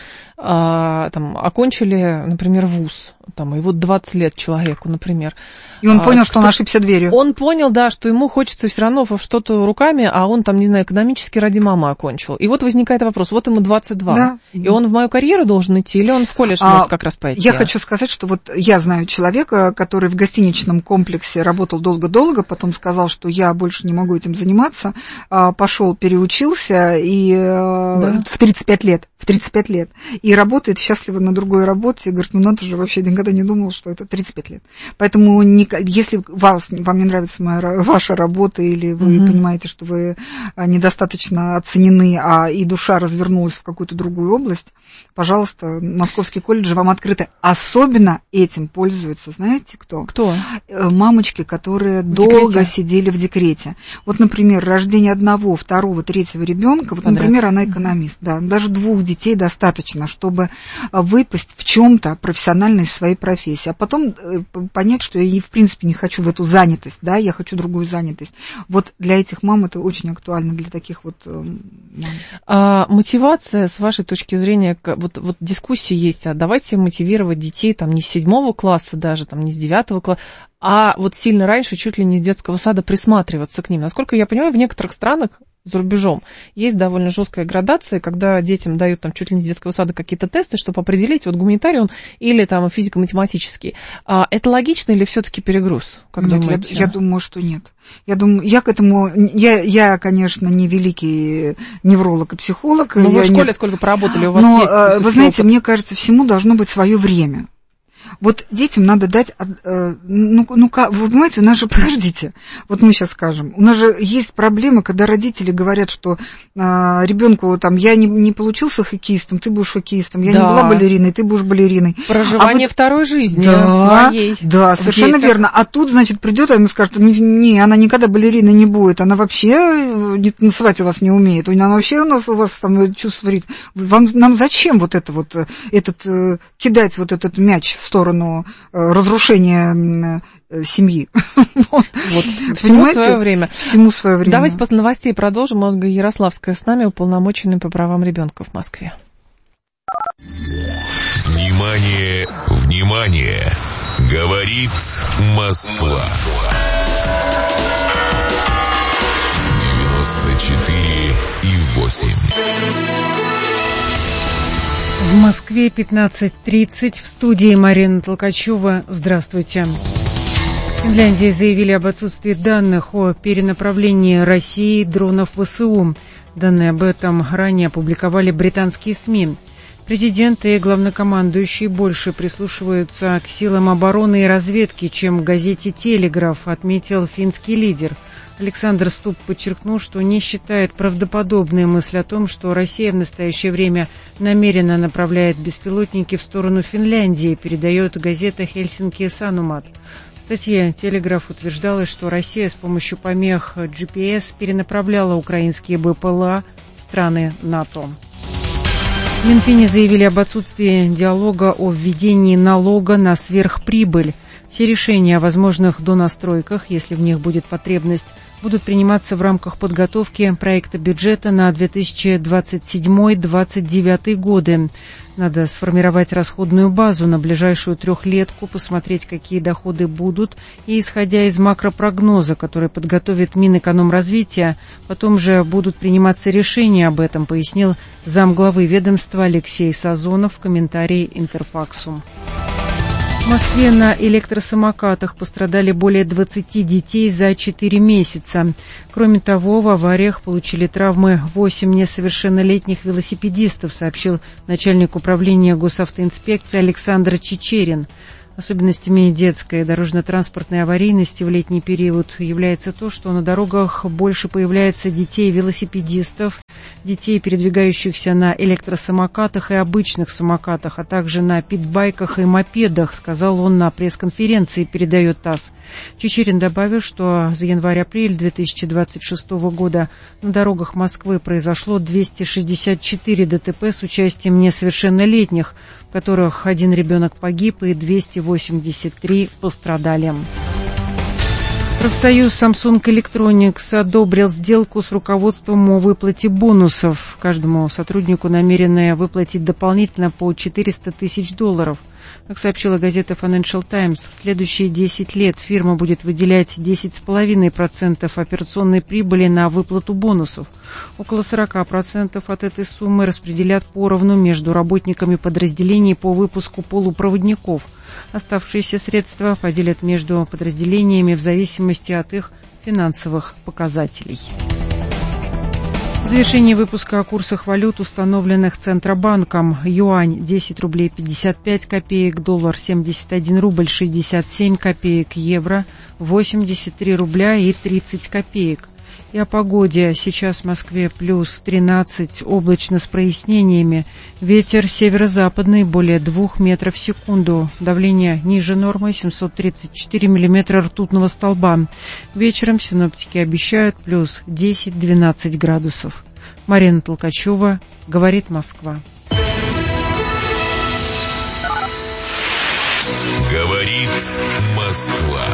а, там, окончили, например, вуз, там, и вот двадцать лет человеку, например. И он а, понял, что он ошибся дверью. Он понял, да, что ему хочется все равно что-то руками, а он там, не знаю, экономически ради мамы окончил. И вот возникает вопрос, вот ему двадцать два, да. И он в мою карьеру должен идти, или он в колледж а, может как раз пойти? Я хочу сказать, что вот я знаю человека, который в гостиничном комплексе работал долго-долго, потом сказал, что я больше не могу этим заниматься, пошел, переучился, и да. в тридцать пять лет, в тридцать пять лет, и работает счастливо на другой работе, и говорит, ну надо же, вообще никогда не думал, что это тридцать пять лет. Поэтому не, если вас, вам не нравится моя, ваша работа, или вы mm-hmm. понимаете, что вы недостаточно оценены, а и душа развернулась в какую-то другую область, пожалуйста, московские колледжи вам открыты. Особенно этим пользуются, знаете, кто? Кто? Мамочки, которые в долго декрете. Сидели в декрете. Вот, например, рождение одного, второго, третьего ребенка, вот, Подряд. Например, она экономист, да, даже двух детей достаточно, чтобы выпасть в чем-то профессионально из своей профессии, а потом понять, что я, в принципе, не хочу в эту занятость, да, я хочу другую занятость. Вот для этих мам это очень актуально, для таких вот мам. А, мотивация, с вашей точки зрения, вот, вот дискуссии есть, а давайте мотивировать детей там не с седьмого класса даже, там не с девятого класса, а вот сильно раньше, чуть ли не с детского сада присматриваться к ним. Насколько я понимаю, в некоторых странах за рубежом есть довольно жесткая градация, когда детям дают там чуть ли не с детского сада какие-то тесты, чтобы определить, вот гуманитарий он или там физико-математический. А это логично или все-таки перегруз? Как нет, думаете? Я, я думаю, что нет. Я думаю, я к этому, я, я конечно, не великий невролог и психолог. Но вы в школе не... сколько проработали, у вас Но, есть? Вы знаете, опыт. Мне кажется, всему должно быть свое время. Вот детям надо дать, ну, ну вы понимаете, у нас же, подождите, вот мы сейчас скажем, у нас же есть проблемы, когда родители говорят, что а, ребенку там, я не, не получился хоккеистом, ты будешь хоккеистом, я да. не была балериной, ты будешь балериной. Проживание а вот, второй жизни да, своей. Да, совершенно детях. Верно. А тут, значит, придет, а ему скажет, не, не, она никогда балериной не будет, она вообще не, танцевать у вас не умеет, она вообще у нас у вас там чувствует. Вам, нам зачем вот это вот, этот, кидать вот этот мяч в сторону разрушения семьи. Вот. Вот. Всему свое время. Всему свое время. Давайте после новостей продолжим. Ольга Ярославская с нами, уполномоченный по правам ребенка в Москве. Внимание, внимание! Говорит Москва. девяносто четыре и восемь. В Москве пятнадцать тридцать. В студии Марина Толкачева. Здравствуйте. В Финляндии заявили об отсутствии данных о перенаправлении России дронов ВСУ. Данные об этом ранее опубликовали британские СМИ. Президент и главнокомандующий больше прислушиваются к силам обороны и разведки, чем в газете «Телеграф», отметил финский лидер. Александр Ступ подчеркнул, что не считает правдоподобной мысль о том, что Россия в настоящее время намеренно направляет беспилотники в сторону Финляндии, передает газета «Хельсинки Санумат». В статье «Телеграф» утверждалось, что Россия с помощью помех джи пи эс перенаправляла украинские БПЛА в страны НАТО. В Минфине заявили об отсутствии диалога о введении налога на сверхприбыль. Все решения о возможных донастройках, если в них будет потребность, будут приниматься в рамках подготовки проекта бюджета на две тысячи двадцать седьмой — две тысячи двадцать девятый годы. Надо сформировать расходную базу на ближайшую трехлетку, посмотреть, какие доходы будут, и, исходя из макропрогноза, который подготовит Минэкономразвития, потом же будут приниматься решения об этом, пояснил замглавы ведомства Алексей Сазонов в комментарии Интерфаксу. В Москве на электросамокатах пострадали более двадцати детей за четыре месяца. Кроме того, в авариях получили травмы восемь несовершеннолетних велосипедистов, сообщил начальник управления госавтоинспекции Александр Чичерин. Особенностями детской и дорожно-транспортной аварийности в летний период является то, что на дорогах больше появляется детей-велосипедистов, детей, передвигающихся на электросамокатах и обычных самокатах, а также на питбайках и мопедах, сказал он на пресс-конференции, передает ТАСС. Чичерин добавил, что за январь-апрель две тысячи двадцать шестого года на дорогах Москвы произошло двести шестьдесят четыре ДТП с участием несовершеннолетних, в которых один ребенок погиб и двести восемьдесят три пострадали. Профсоюз Samsung Electronics одобрил сделку с руководством о выплате бонусов. Каждому сотруднику намерены выплатить дополнительно по четыреста тысяч долларов. Как сообщила газета Financial Times, в следующие десять лет фирма будет выделять десять целых пять десятых процента операционной прибыли на выплату бонусов. Около сорок процентов от этой суммы распределят поровну между работниками подразделений по выпуску полупроводников. Оставшиеся средства поделят между подразделениями в зависимости от их финансовых показателей. В завершении выпуска о курсах валют, установленных Центробанком. Юань десять рублей пятьдесят пять копеек, доллар семьдесят один рубль шестьдесят семь копеек, евро восемьдесят три рубля и тридцать копеек. И о погоде. Сейчас в Москве плюс тринадцать, облачно с прояснениями. Ветер северо-западный более двух метров в секунду. Давление ниже нормы семьсот тридцать четыре миллиметра ртутного столба. Вечером синоптики обещают плюс десять-двенадцать градусов. Марина Толкачева, говорит Москва. Говорит Москва.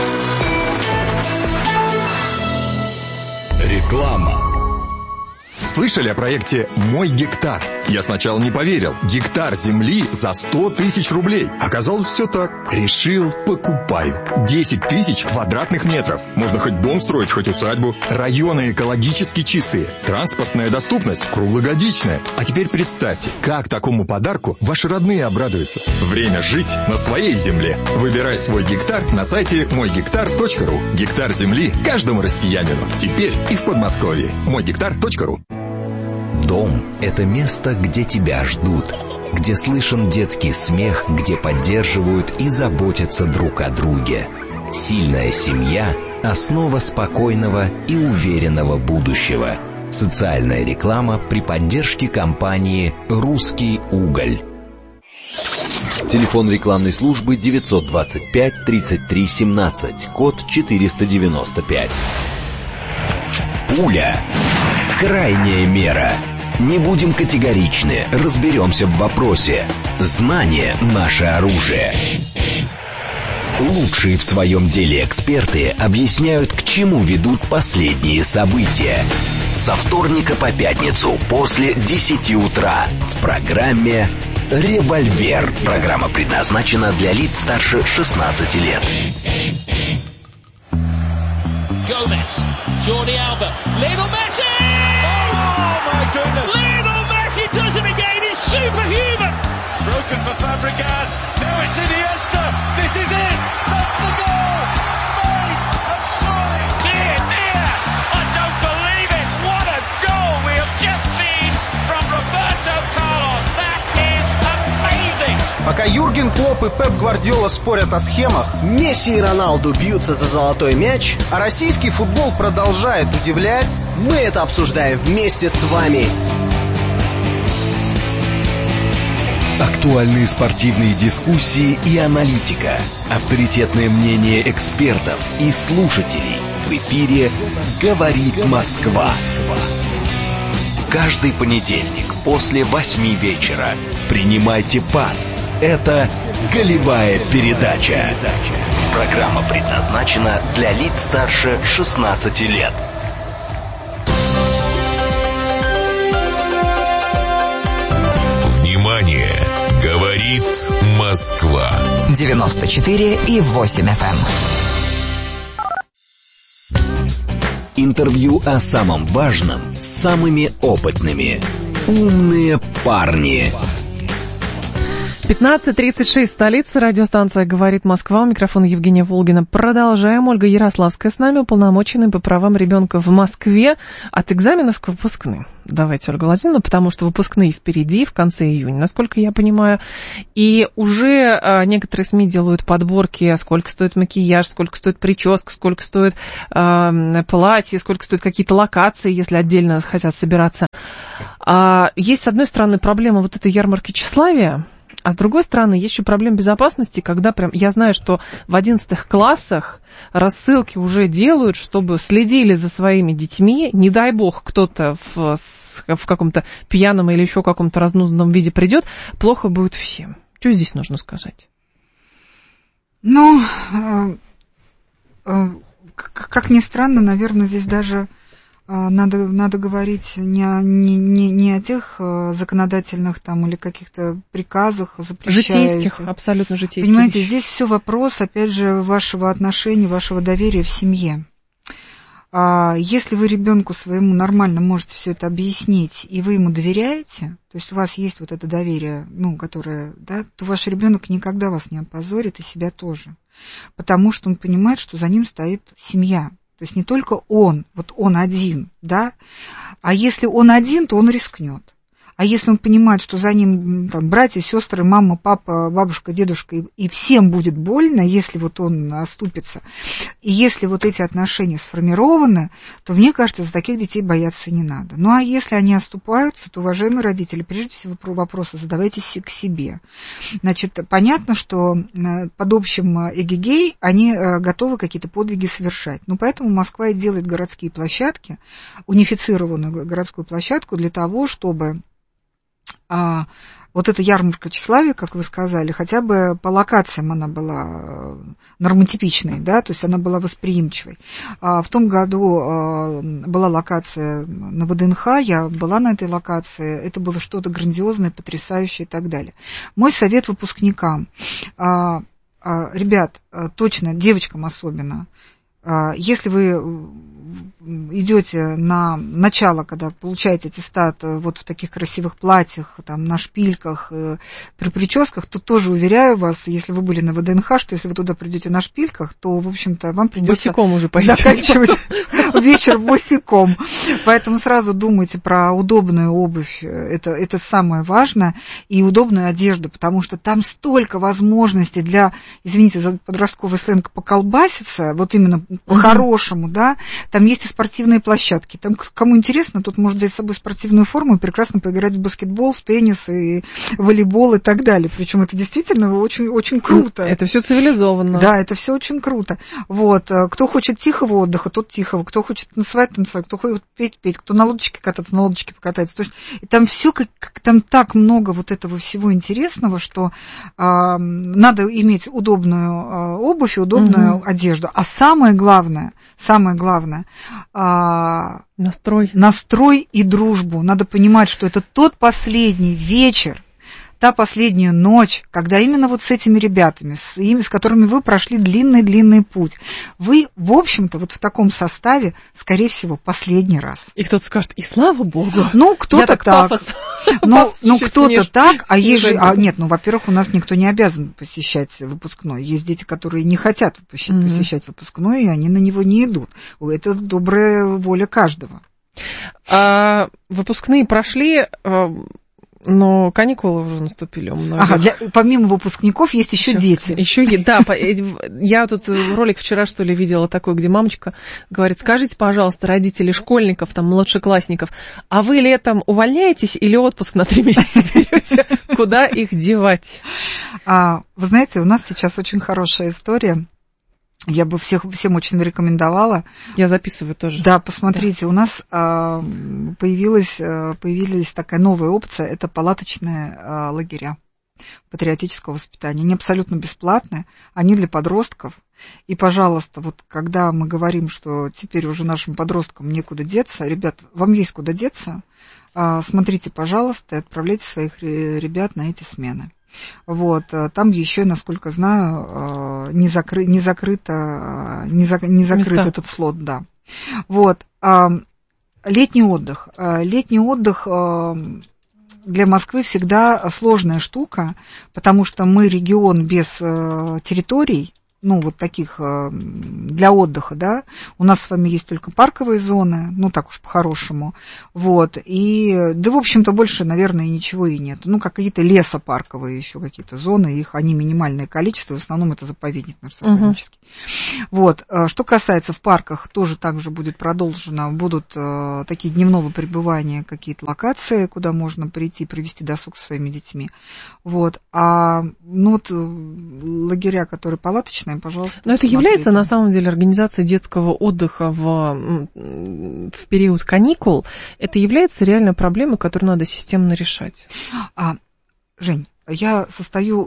Реклама. Слышали о проекте «Мой гектар»? Я сначала не поверил. Гектар земли за сто тысяч рублей. Оказалось, все так. Решил, покупаю. десять тысяч квадратных метров. Можно хоть дом строить, хоть усадьбу. Районы экологически чистые. Транспортная доступность круглогодичная. А теперь представьте, как такому подарку ваши родные обрадуются. Время жить на своей земле. Выбирай свой гектар на сайте мой гектар точка ру. Гектар земли каждому россиянину. Теперь и в Подмосковье. мой гектар точка ру. Дом – это место, где тебя ждут, где слышен детский смех, где поддерживают и заботятся друг о друге. Сильная семья – основа спокойного и уверенного будущего. Социальная реклама при поддержке компании «Русский уголь». Телефон рекламной службы девятьсот двадцать пять тридцать три семнадцать, код четыреста девяносто пять. Пуля. Крайняя мера. Не будем категоричны, разберемся в вопросе. Знание – наше оружие. Лучшие в своем деле эксперты объясняют, к чему ведут последние события. Со вторника по пятницу после десяти утра в программе «Револьвер». Программа предназначена для лиц старше шестнадцати лет. Gomez, Jordi Alba, Lionel Messi! Oh my goodness! Lionel Messi does it again, he's superhuman! It's broken for Fabregas, now it's Iniesta, this is it! That's the goal! Spain have surely! Dear, dear! I don't believe it! What a goal we have just seen from Roberto Carlos! That is amazing! Пока Юрген Клопп и Пеп Гвардиола спорят о схемах, Месси и Роналду бьются за золотой мяч, а российский футбол продолжает удивлять, мы это обсуждаем вместе с вами. Актуальные спортивные дискуссии и аналитика. Авторитетное мнение экспертов и слушателей. В эфире «Говорит Москва». Каждый понедельник после восьми вечера принимайте пас. Это голевая передача. Программа предназначена для лиц старше шестнадцати лет. Внимание! Говорит Москва. девяносто четыре и восемь эф эм. Интервью о самом важном с самыми опытными. Умные парни. пятнадцать тридцать шесть, столица, радиостанция «Говорит Москва», у микрофона Евгения Волгина. Продолжаем. Ольга Ярославская с нами, уполномоченный по правам ребенка в Москве, от экзаменов к выпускным. Давайте, Ольга Владимировна, потому что выпускные впереди, в конце июня, насколько я понимаю. И уже а, некоторые СМИ делают подборки, сколько стоит макияж, сколько стоит прическа, сколько стоит а, платье, сколько стоят какие-то локации, если отдельно хотят собираться. А, есть, с одной стороны, проблема вот этой ярмарки тщеславия, а с другой стороны, есть еще проблема безопасности, когда прям, я знаю, что в одиннадцатых классах рассылки уже делают, чтобы следили за своими детьми, не дай бог кто-то в, в каком-то пьяном или еще каком-то разнузданном виде придет, плохо будет всем. Что здесь нужно сказать? Ну, э, э, как ни странно, наверное, здесь даже Надо, надо говорить не о, не, не, не о тех законодательных там или каких-то приказах, запрещающих. Житейских, абсолютно житейских. Понимаете, вещи. Здесь все вопрос, опять же, вашего отношения, вашего доверия в семье. Если вы ребенку своему нормально можете все это объяснить, и вы ему доверяете, то есть у вас есть вот это доверие, ну, которое, да, то ваш ребенок никогда вас не опозорит, и себя тоже. Потому что он понимает, что за ним стоит семья. То есть не только он, вот он один, да, а если он один, то он рискнет. А если он понимает, что за ним там, братья, сестры, мама, папа, бабушка, дедушка, и, и всем будет больно, если вот он оступится, и если вот эти отношения сформированы, то, мне кажется, за таких детей бояться не надо. Ну, а если они оступаются, то, уважаемые родители, прежде всего вопросы задавайте к себе. Значит, понятно, что под общим эгегей они готовы какие-то подвиги совершать. Ну, поэтому Москва и делает городские площадки, унифицированную городскую площадку для того, чтобы А, вот эта ярмарка тщеславия, как вы сказали, хотя бы по локациям она была нормотипичной, да, то есть она была восприимчивой. А в том году а, была локация на ВДНХ, я была на этой локации, это было что-то грандиозное, потрясающее и так далее. Мой совет выпускникам, а, а, ребят, а, точно, девочкам особенно, а, если вы идете на начало, когда получаете аттестат вот в таких красивых платьях, там, на шпильках, при прическах, то тоже уверяю вас, если вы были на ВДНХ, что если вы туда придете на шпильках, то, в общем-то, вам придется босиком уже заканчивать вечер босиком. Поэтому сразу думайте про удобную обувь, это, это самое важное, и удобную одежду, потому что там столько возможностей для, извините за подростковый сленг, поколбаситься, вот именно по-хорошему, да, там есть и спортивные площадки. Там, кому интересно, тут может взять с собой спортивную форму и прекрасно поиграть в баскетбол, в теннис и волейбол и так далее. Причем это действительно очень, очень круто. Это все цивилизованно. Да, это все очень круто. Вот. Кто хочет тихого отдыха, тот тихого. Кто хочет танцевать, танцевать. Кто хочет петь, петь. Кто на лодочке кататься, на лодочке покатается. То есть там все, как, там так много вот этого всего интересного, что а, надо иметь удобную а, обувь и удобную угу. одежду. А самое главное, самое главное, а, настрой. настрой и дружбу. Надо понимать, что это тот последний вечер, та последняя ночь, когда именно вот с этими ребятами, с, ими, с которыми вы прошли длинный-длинный путь, вы, в общем-то, вот в таком составе, скорее всего, последний раз. И кто-то скажет, и слава богу. Ну, кто-то так. так. Ну, ну кто-то так, а есть же... А, нет, ну, во-первых, у нас никто не обязан посещать выпускной. Есть дети, которые не хотят посещать, mm-hmm. посещать выпускной, и они на него не идут. Это добрая воля каждого. А, выпускные прошли... Но каникулы уже наступили у многих. Ага, для, помимо выпускников есть еще дети. Еще, да, я тут ролик вчера, что ли, видела такой, где мамочка говорит, скажите, пожалуйста, родители школьников, там, младшеклассников, а вы летом увольняетесь или отпуск на три месяца берете? Куда их девать? А, вы знаете, у нас сейчас очень хорошая история. Я бы всех, всем очень рекомендовала. Я записываю тоже. Да, посмотрите, да. У нас а, появилась, появилась такая новая опция, это палаточные а, лагеря патриотического воспитания. Они абсолютно бесплатные, они для подростков. И, пожалуйста, вот когда мы говорим, что теперь уже нашим подросткам некуда деться, ребят, вам есть куда деться, смотрите, пожалуйста, и отправляйте своих ребят на эти смены. Вот, там еще, насколько знаю, не, закры, не закрыто, не, за, не закрыт Места. Этот слот, да. Вот, летний отдых. Летний отдых для Москвы всегда сложная штука, потому что мы регион без территорий, ну, вот таких для отдыха, да, у нас с вами есть только парковые зоны, ну, так уж по-хорошему, вот, и, да, в общем-то, больше, наверное, ничего и нет, ну, какие-то лесопарковые еще какие-то зоны, их, они минимальное количество, в основном это заповедник наш сакрамический. Uh-huh. Вот, что касается в парках, тоже также будет продолжено, будут э, такие дневного пребывания, какие-то локации, куда можно прийти, провести досуг со своими детьми, вот, а, ну, вот, лагеря, которые палаточные, пожалуйста. Но это является, на самом деле, организация детского отдыха в, в период каникул, это является реальной проблемой, которую надо системно решать. А, Жень, я состою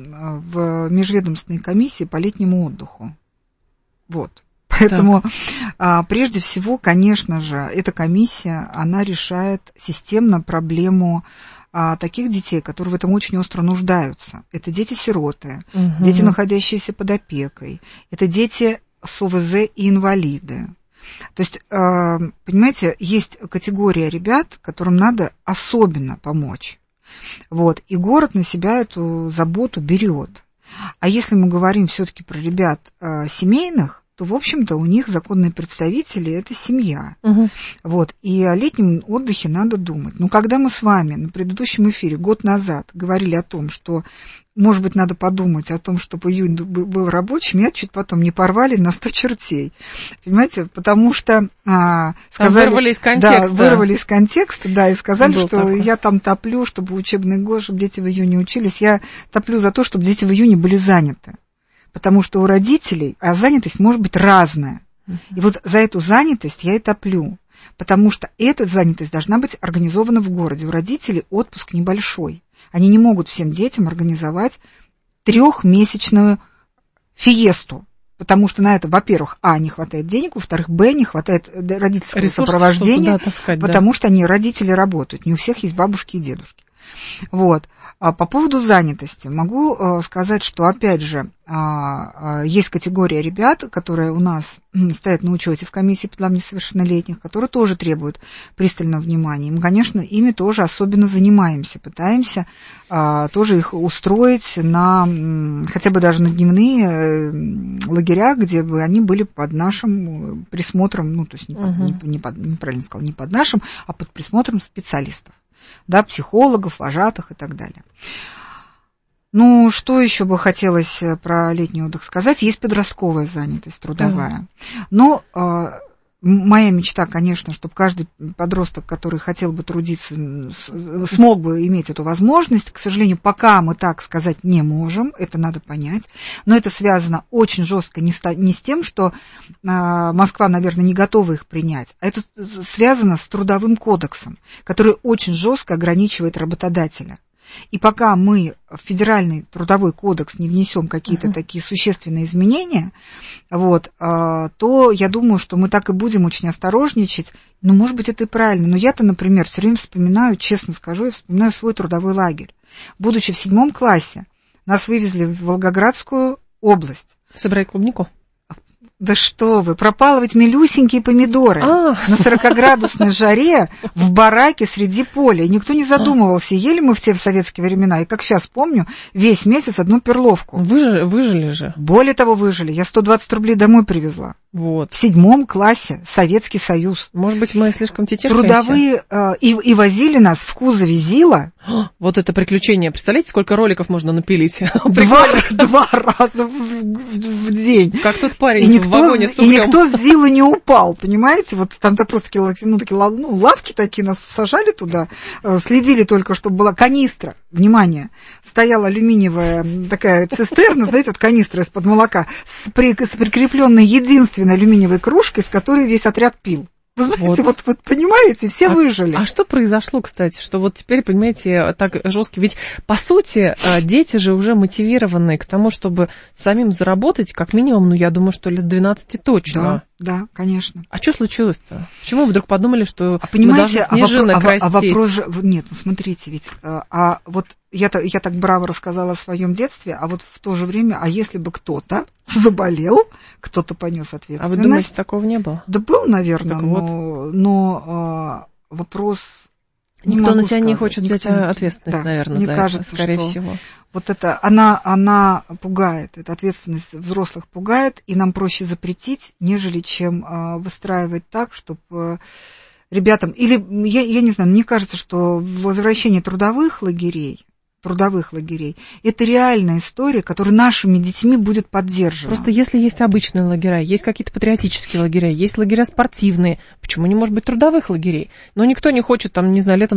в межведомственной комиссии по летнему отдыху. Вот. Поэтому, а, прежде всего, конечно же, эта комиссия, она решает системно проблему а, таких детей, которые в этом очень остро нуждаются. Это дети-сироты, угу. дети, находящиеся под опекой, это дети с о вэ зэ и инвалиды. То есть, а, понимаете, есть категория ребят, которым надо особенно помочь. Вот, и город на себя эту заботу берет. А если мы говорим все-таки про ребят а, семейных, то, в общем-то, у них законные представители – это семья. Угу. Вот, и о летнем отдыхе надо думать. Но когда мы с вами на предыдущем эфире год назад говорили о том, что, может быть, надо подумать о том, чтобы июнь был рабочим, меня чуть потом не порвали на сто чертей. Понимаете? Потому что а, сказали… Вырвали из контекста. Да, вырвали из контекста, да, и сказали, был что такой. Я там топлю, чтобы учебный год, чтобы дети в июне учились. Я топлю за то, чтобы дети в июне были заняты. Потому что у родителей, а занятость может быть разная. Uh-huh. И вот за эту занятость я и топлю. Потому что эта занятость должна быть организована в городе. У родителей отпуск небольшой. Они не могут всем детям организовать трехмесячную фиесту. Потому что на это, во-первых, а, не хватает денег, во-вторых, б, не хватает родительского ресурсов, сопровождения, таскать, потому да. что они, родители, работают. Не у всех есть бабушки и дедушки. Вот. А по поводу занятости могу э, сказать, что, опять же, э, э, есть категория ребят, которые у нас э, стоят на учете в комиссии по делам несовершеннолетних, которые тоже требуют пристального внимания. И мы, конечно, ими тоже особенно занимаемся, пытаемся э, тоже их устроить на, э, хотя бы даже на дневные э, лагеря, где бы они были под нашим присмотром, ну, то есть не под, uh-huh. не, не под, неправильно сказал, не под нашим, а под присмотром специалистов. Да, психологов, вожатых и так далее. Ну, что еще бы хотелось про летний отдых сказать? Есть подростковая занятость трудовая. Mm. Но э, моя мечта, конечно, чтобы каждый подросток, который хотел бы трудиться, смог бы иметь эту возможность. К сожалению, пока мы так сказать не можем, это надо понять. Но это связано очень жестко не с, не с тем, что э, Москва, наверное, не готова их принять, а это связано с трудовым кодексом, который очень жестко ограничивает работодателя. И пока мы в федеральный трудовой кодекс не внесем какие-то uh-huh. такие существенные изменения, вот, то я думаю, что мы так и будем очень осторожничать. Ну, может быть, это и правильно. Но я-то, например, все время вспоминаю, честно скажу, я вспоминаю свой трудовой лагерь. Будучи в седьмом классе, нас вывезли в Волгоградскую область. Собирать клубнику? Да что вы, пропалывать милюсенькие помидоры а. на сорокаградусной жаре в бараке среди поля. И никто не задумывался, ели мы все в советские времена. И как сейчас помню, весь месяц одну перловку. Выжили, выжили же. Более того, выжили. Я сто двадцать рублей домой привезла. Вот. В седьмом классе Советский Союз. Может быть, мы слишком тетешкаемся? Трудовые, э, и, и возили нас в кузове ЗИЛа. Вот это приключение. Представляете, сколько роликов можно напилить? Два, два раза в, в, в день. Как тот парень и никто, в вагоне с углем. И никто с ЗИЛа не упал, понимаете? Вот там-то просто такие, ну, такие ну, лавки такие, нас сажали туда, следили только, чтобы была канистра. Внимание, стояла алюминиевая такая цистерна, знаете, вот канистра из-под молока, с, при, с прикрепленной единственной алюминиевой кружкой, с которой весь отряд пил. Вы знаете, вот, вот, вот понимаете, все а, выжили. А что произошло, кстати, что вот теперь, понимаете, так жестко, ведь по сути дети же уже мотивированы к тому, чтобы самим заработать, как минимум, ну я думаю, что лет двенадцати точно. Да, да, конечно. А что случилось-то? Почему вы вдруг подумали, что а мы должны снежинок а вопро- растить? А вопрос же, нет, ну смотрите, ведь, а вот я, я так браво рассказала о своем детстве, а вот в то же время, а если бы кто-то заболел, кто-то понес ответственность. А вы думаете, такого не было? Да был, наверное, так но, вот. но а, вопрос... Никто на себя сказать. не хочет Никто взять ответственность, да, наверное, мне за кажется, это, скорее что всего. Вот это, она, она пугает, эта ответственность взрослых пугает, и нам проще запретить, нежели чем а, выстраивать так, чтобы а, ребятам... Или, я, я не знаю, мне кажется, что возвращение трудовых лагерей, трудовых лагерей. Это реальная история, которая нашими детьми будет поддержана. Просто если есть обычные лагеря, есть какие-то патриотические лагеря, есть лагеря спортивные, почему не может быть трудовых лагерей? Но никто не хочет, там, не знаю, летом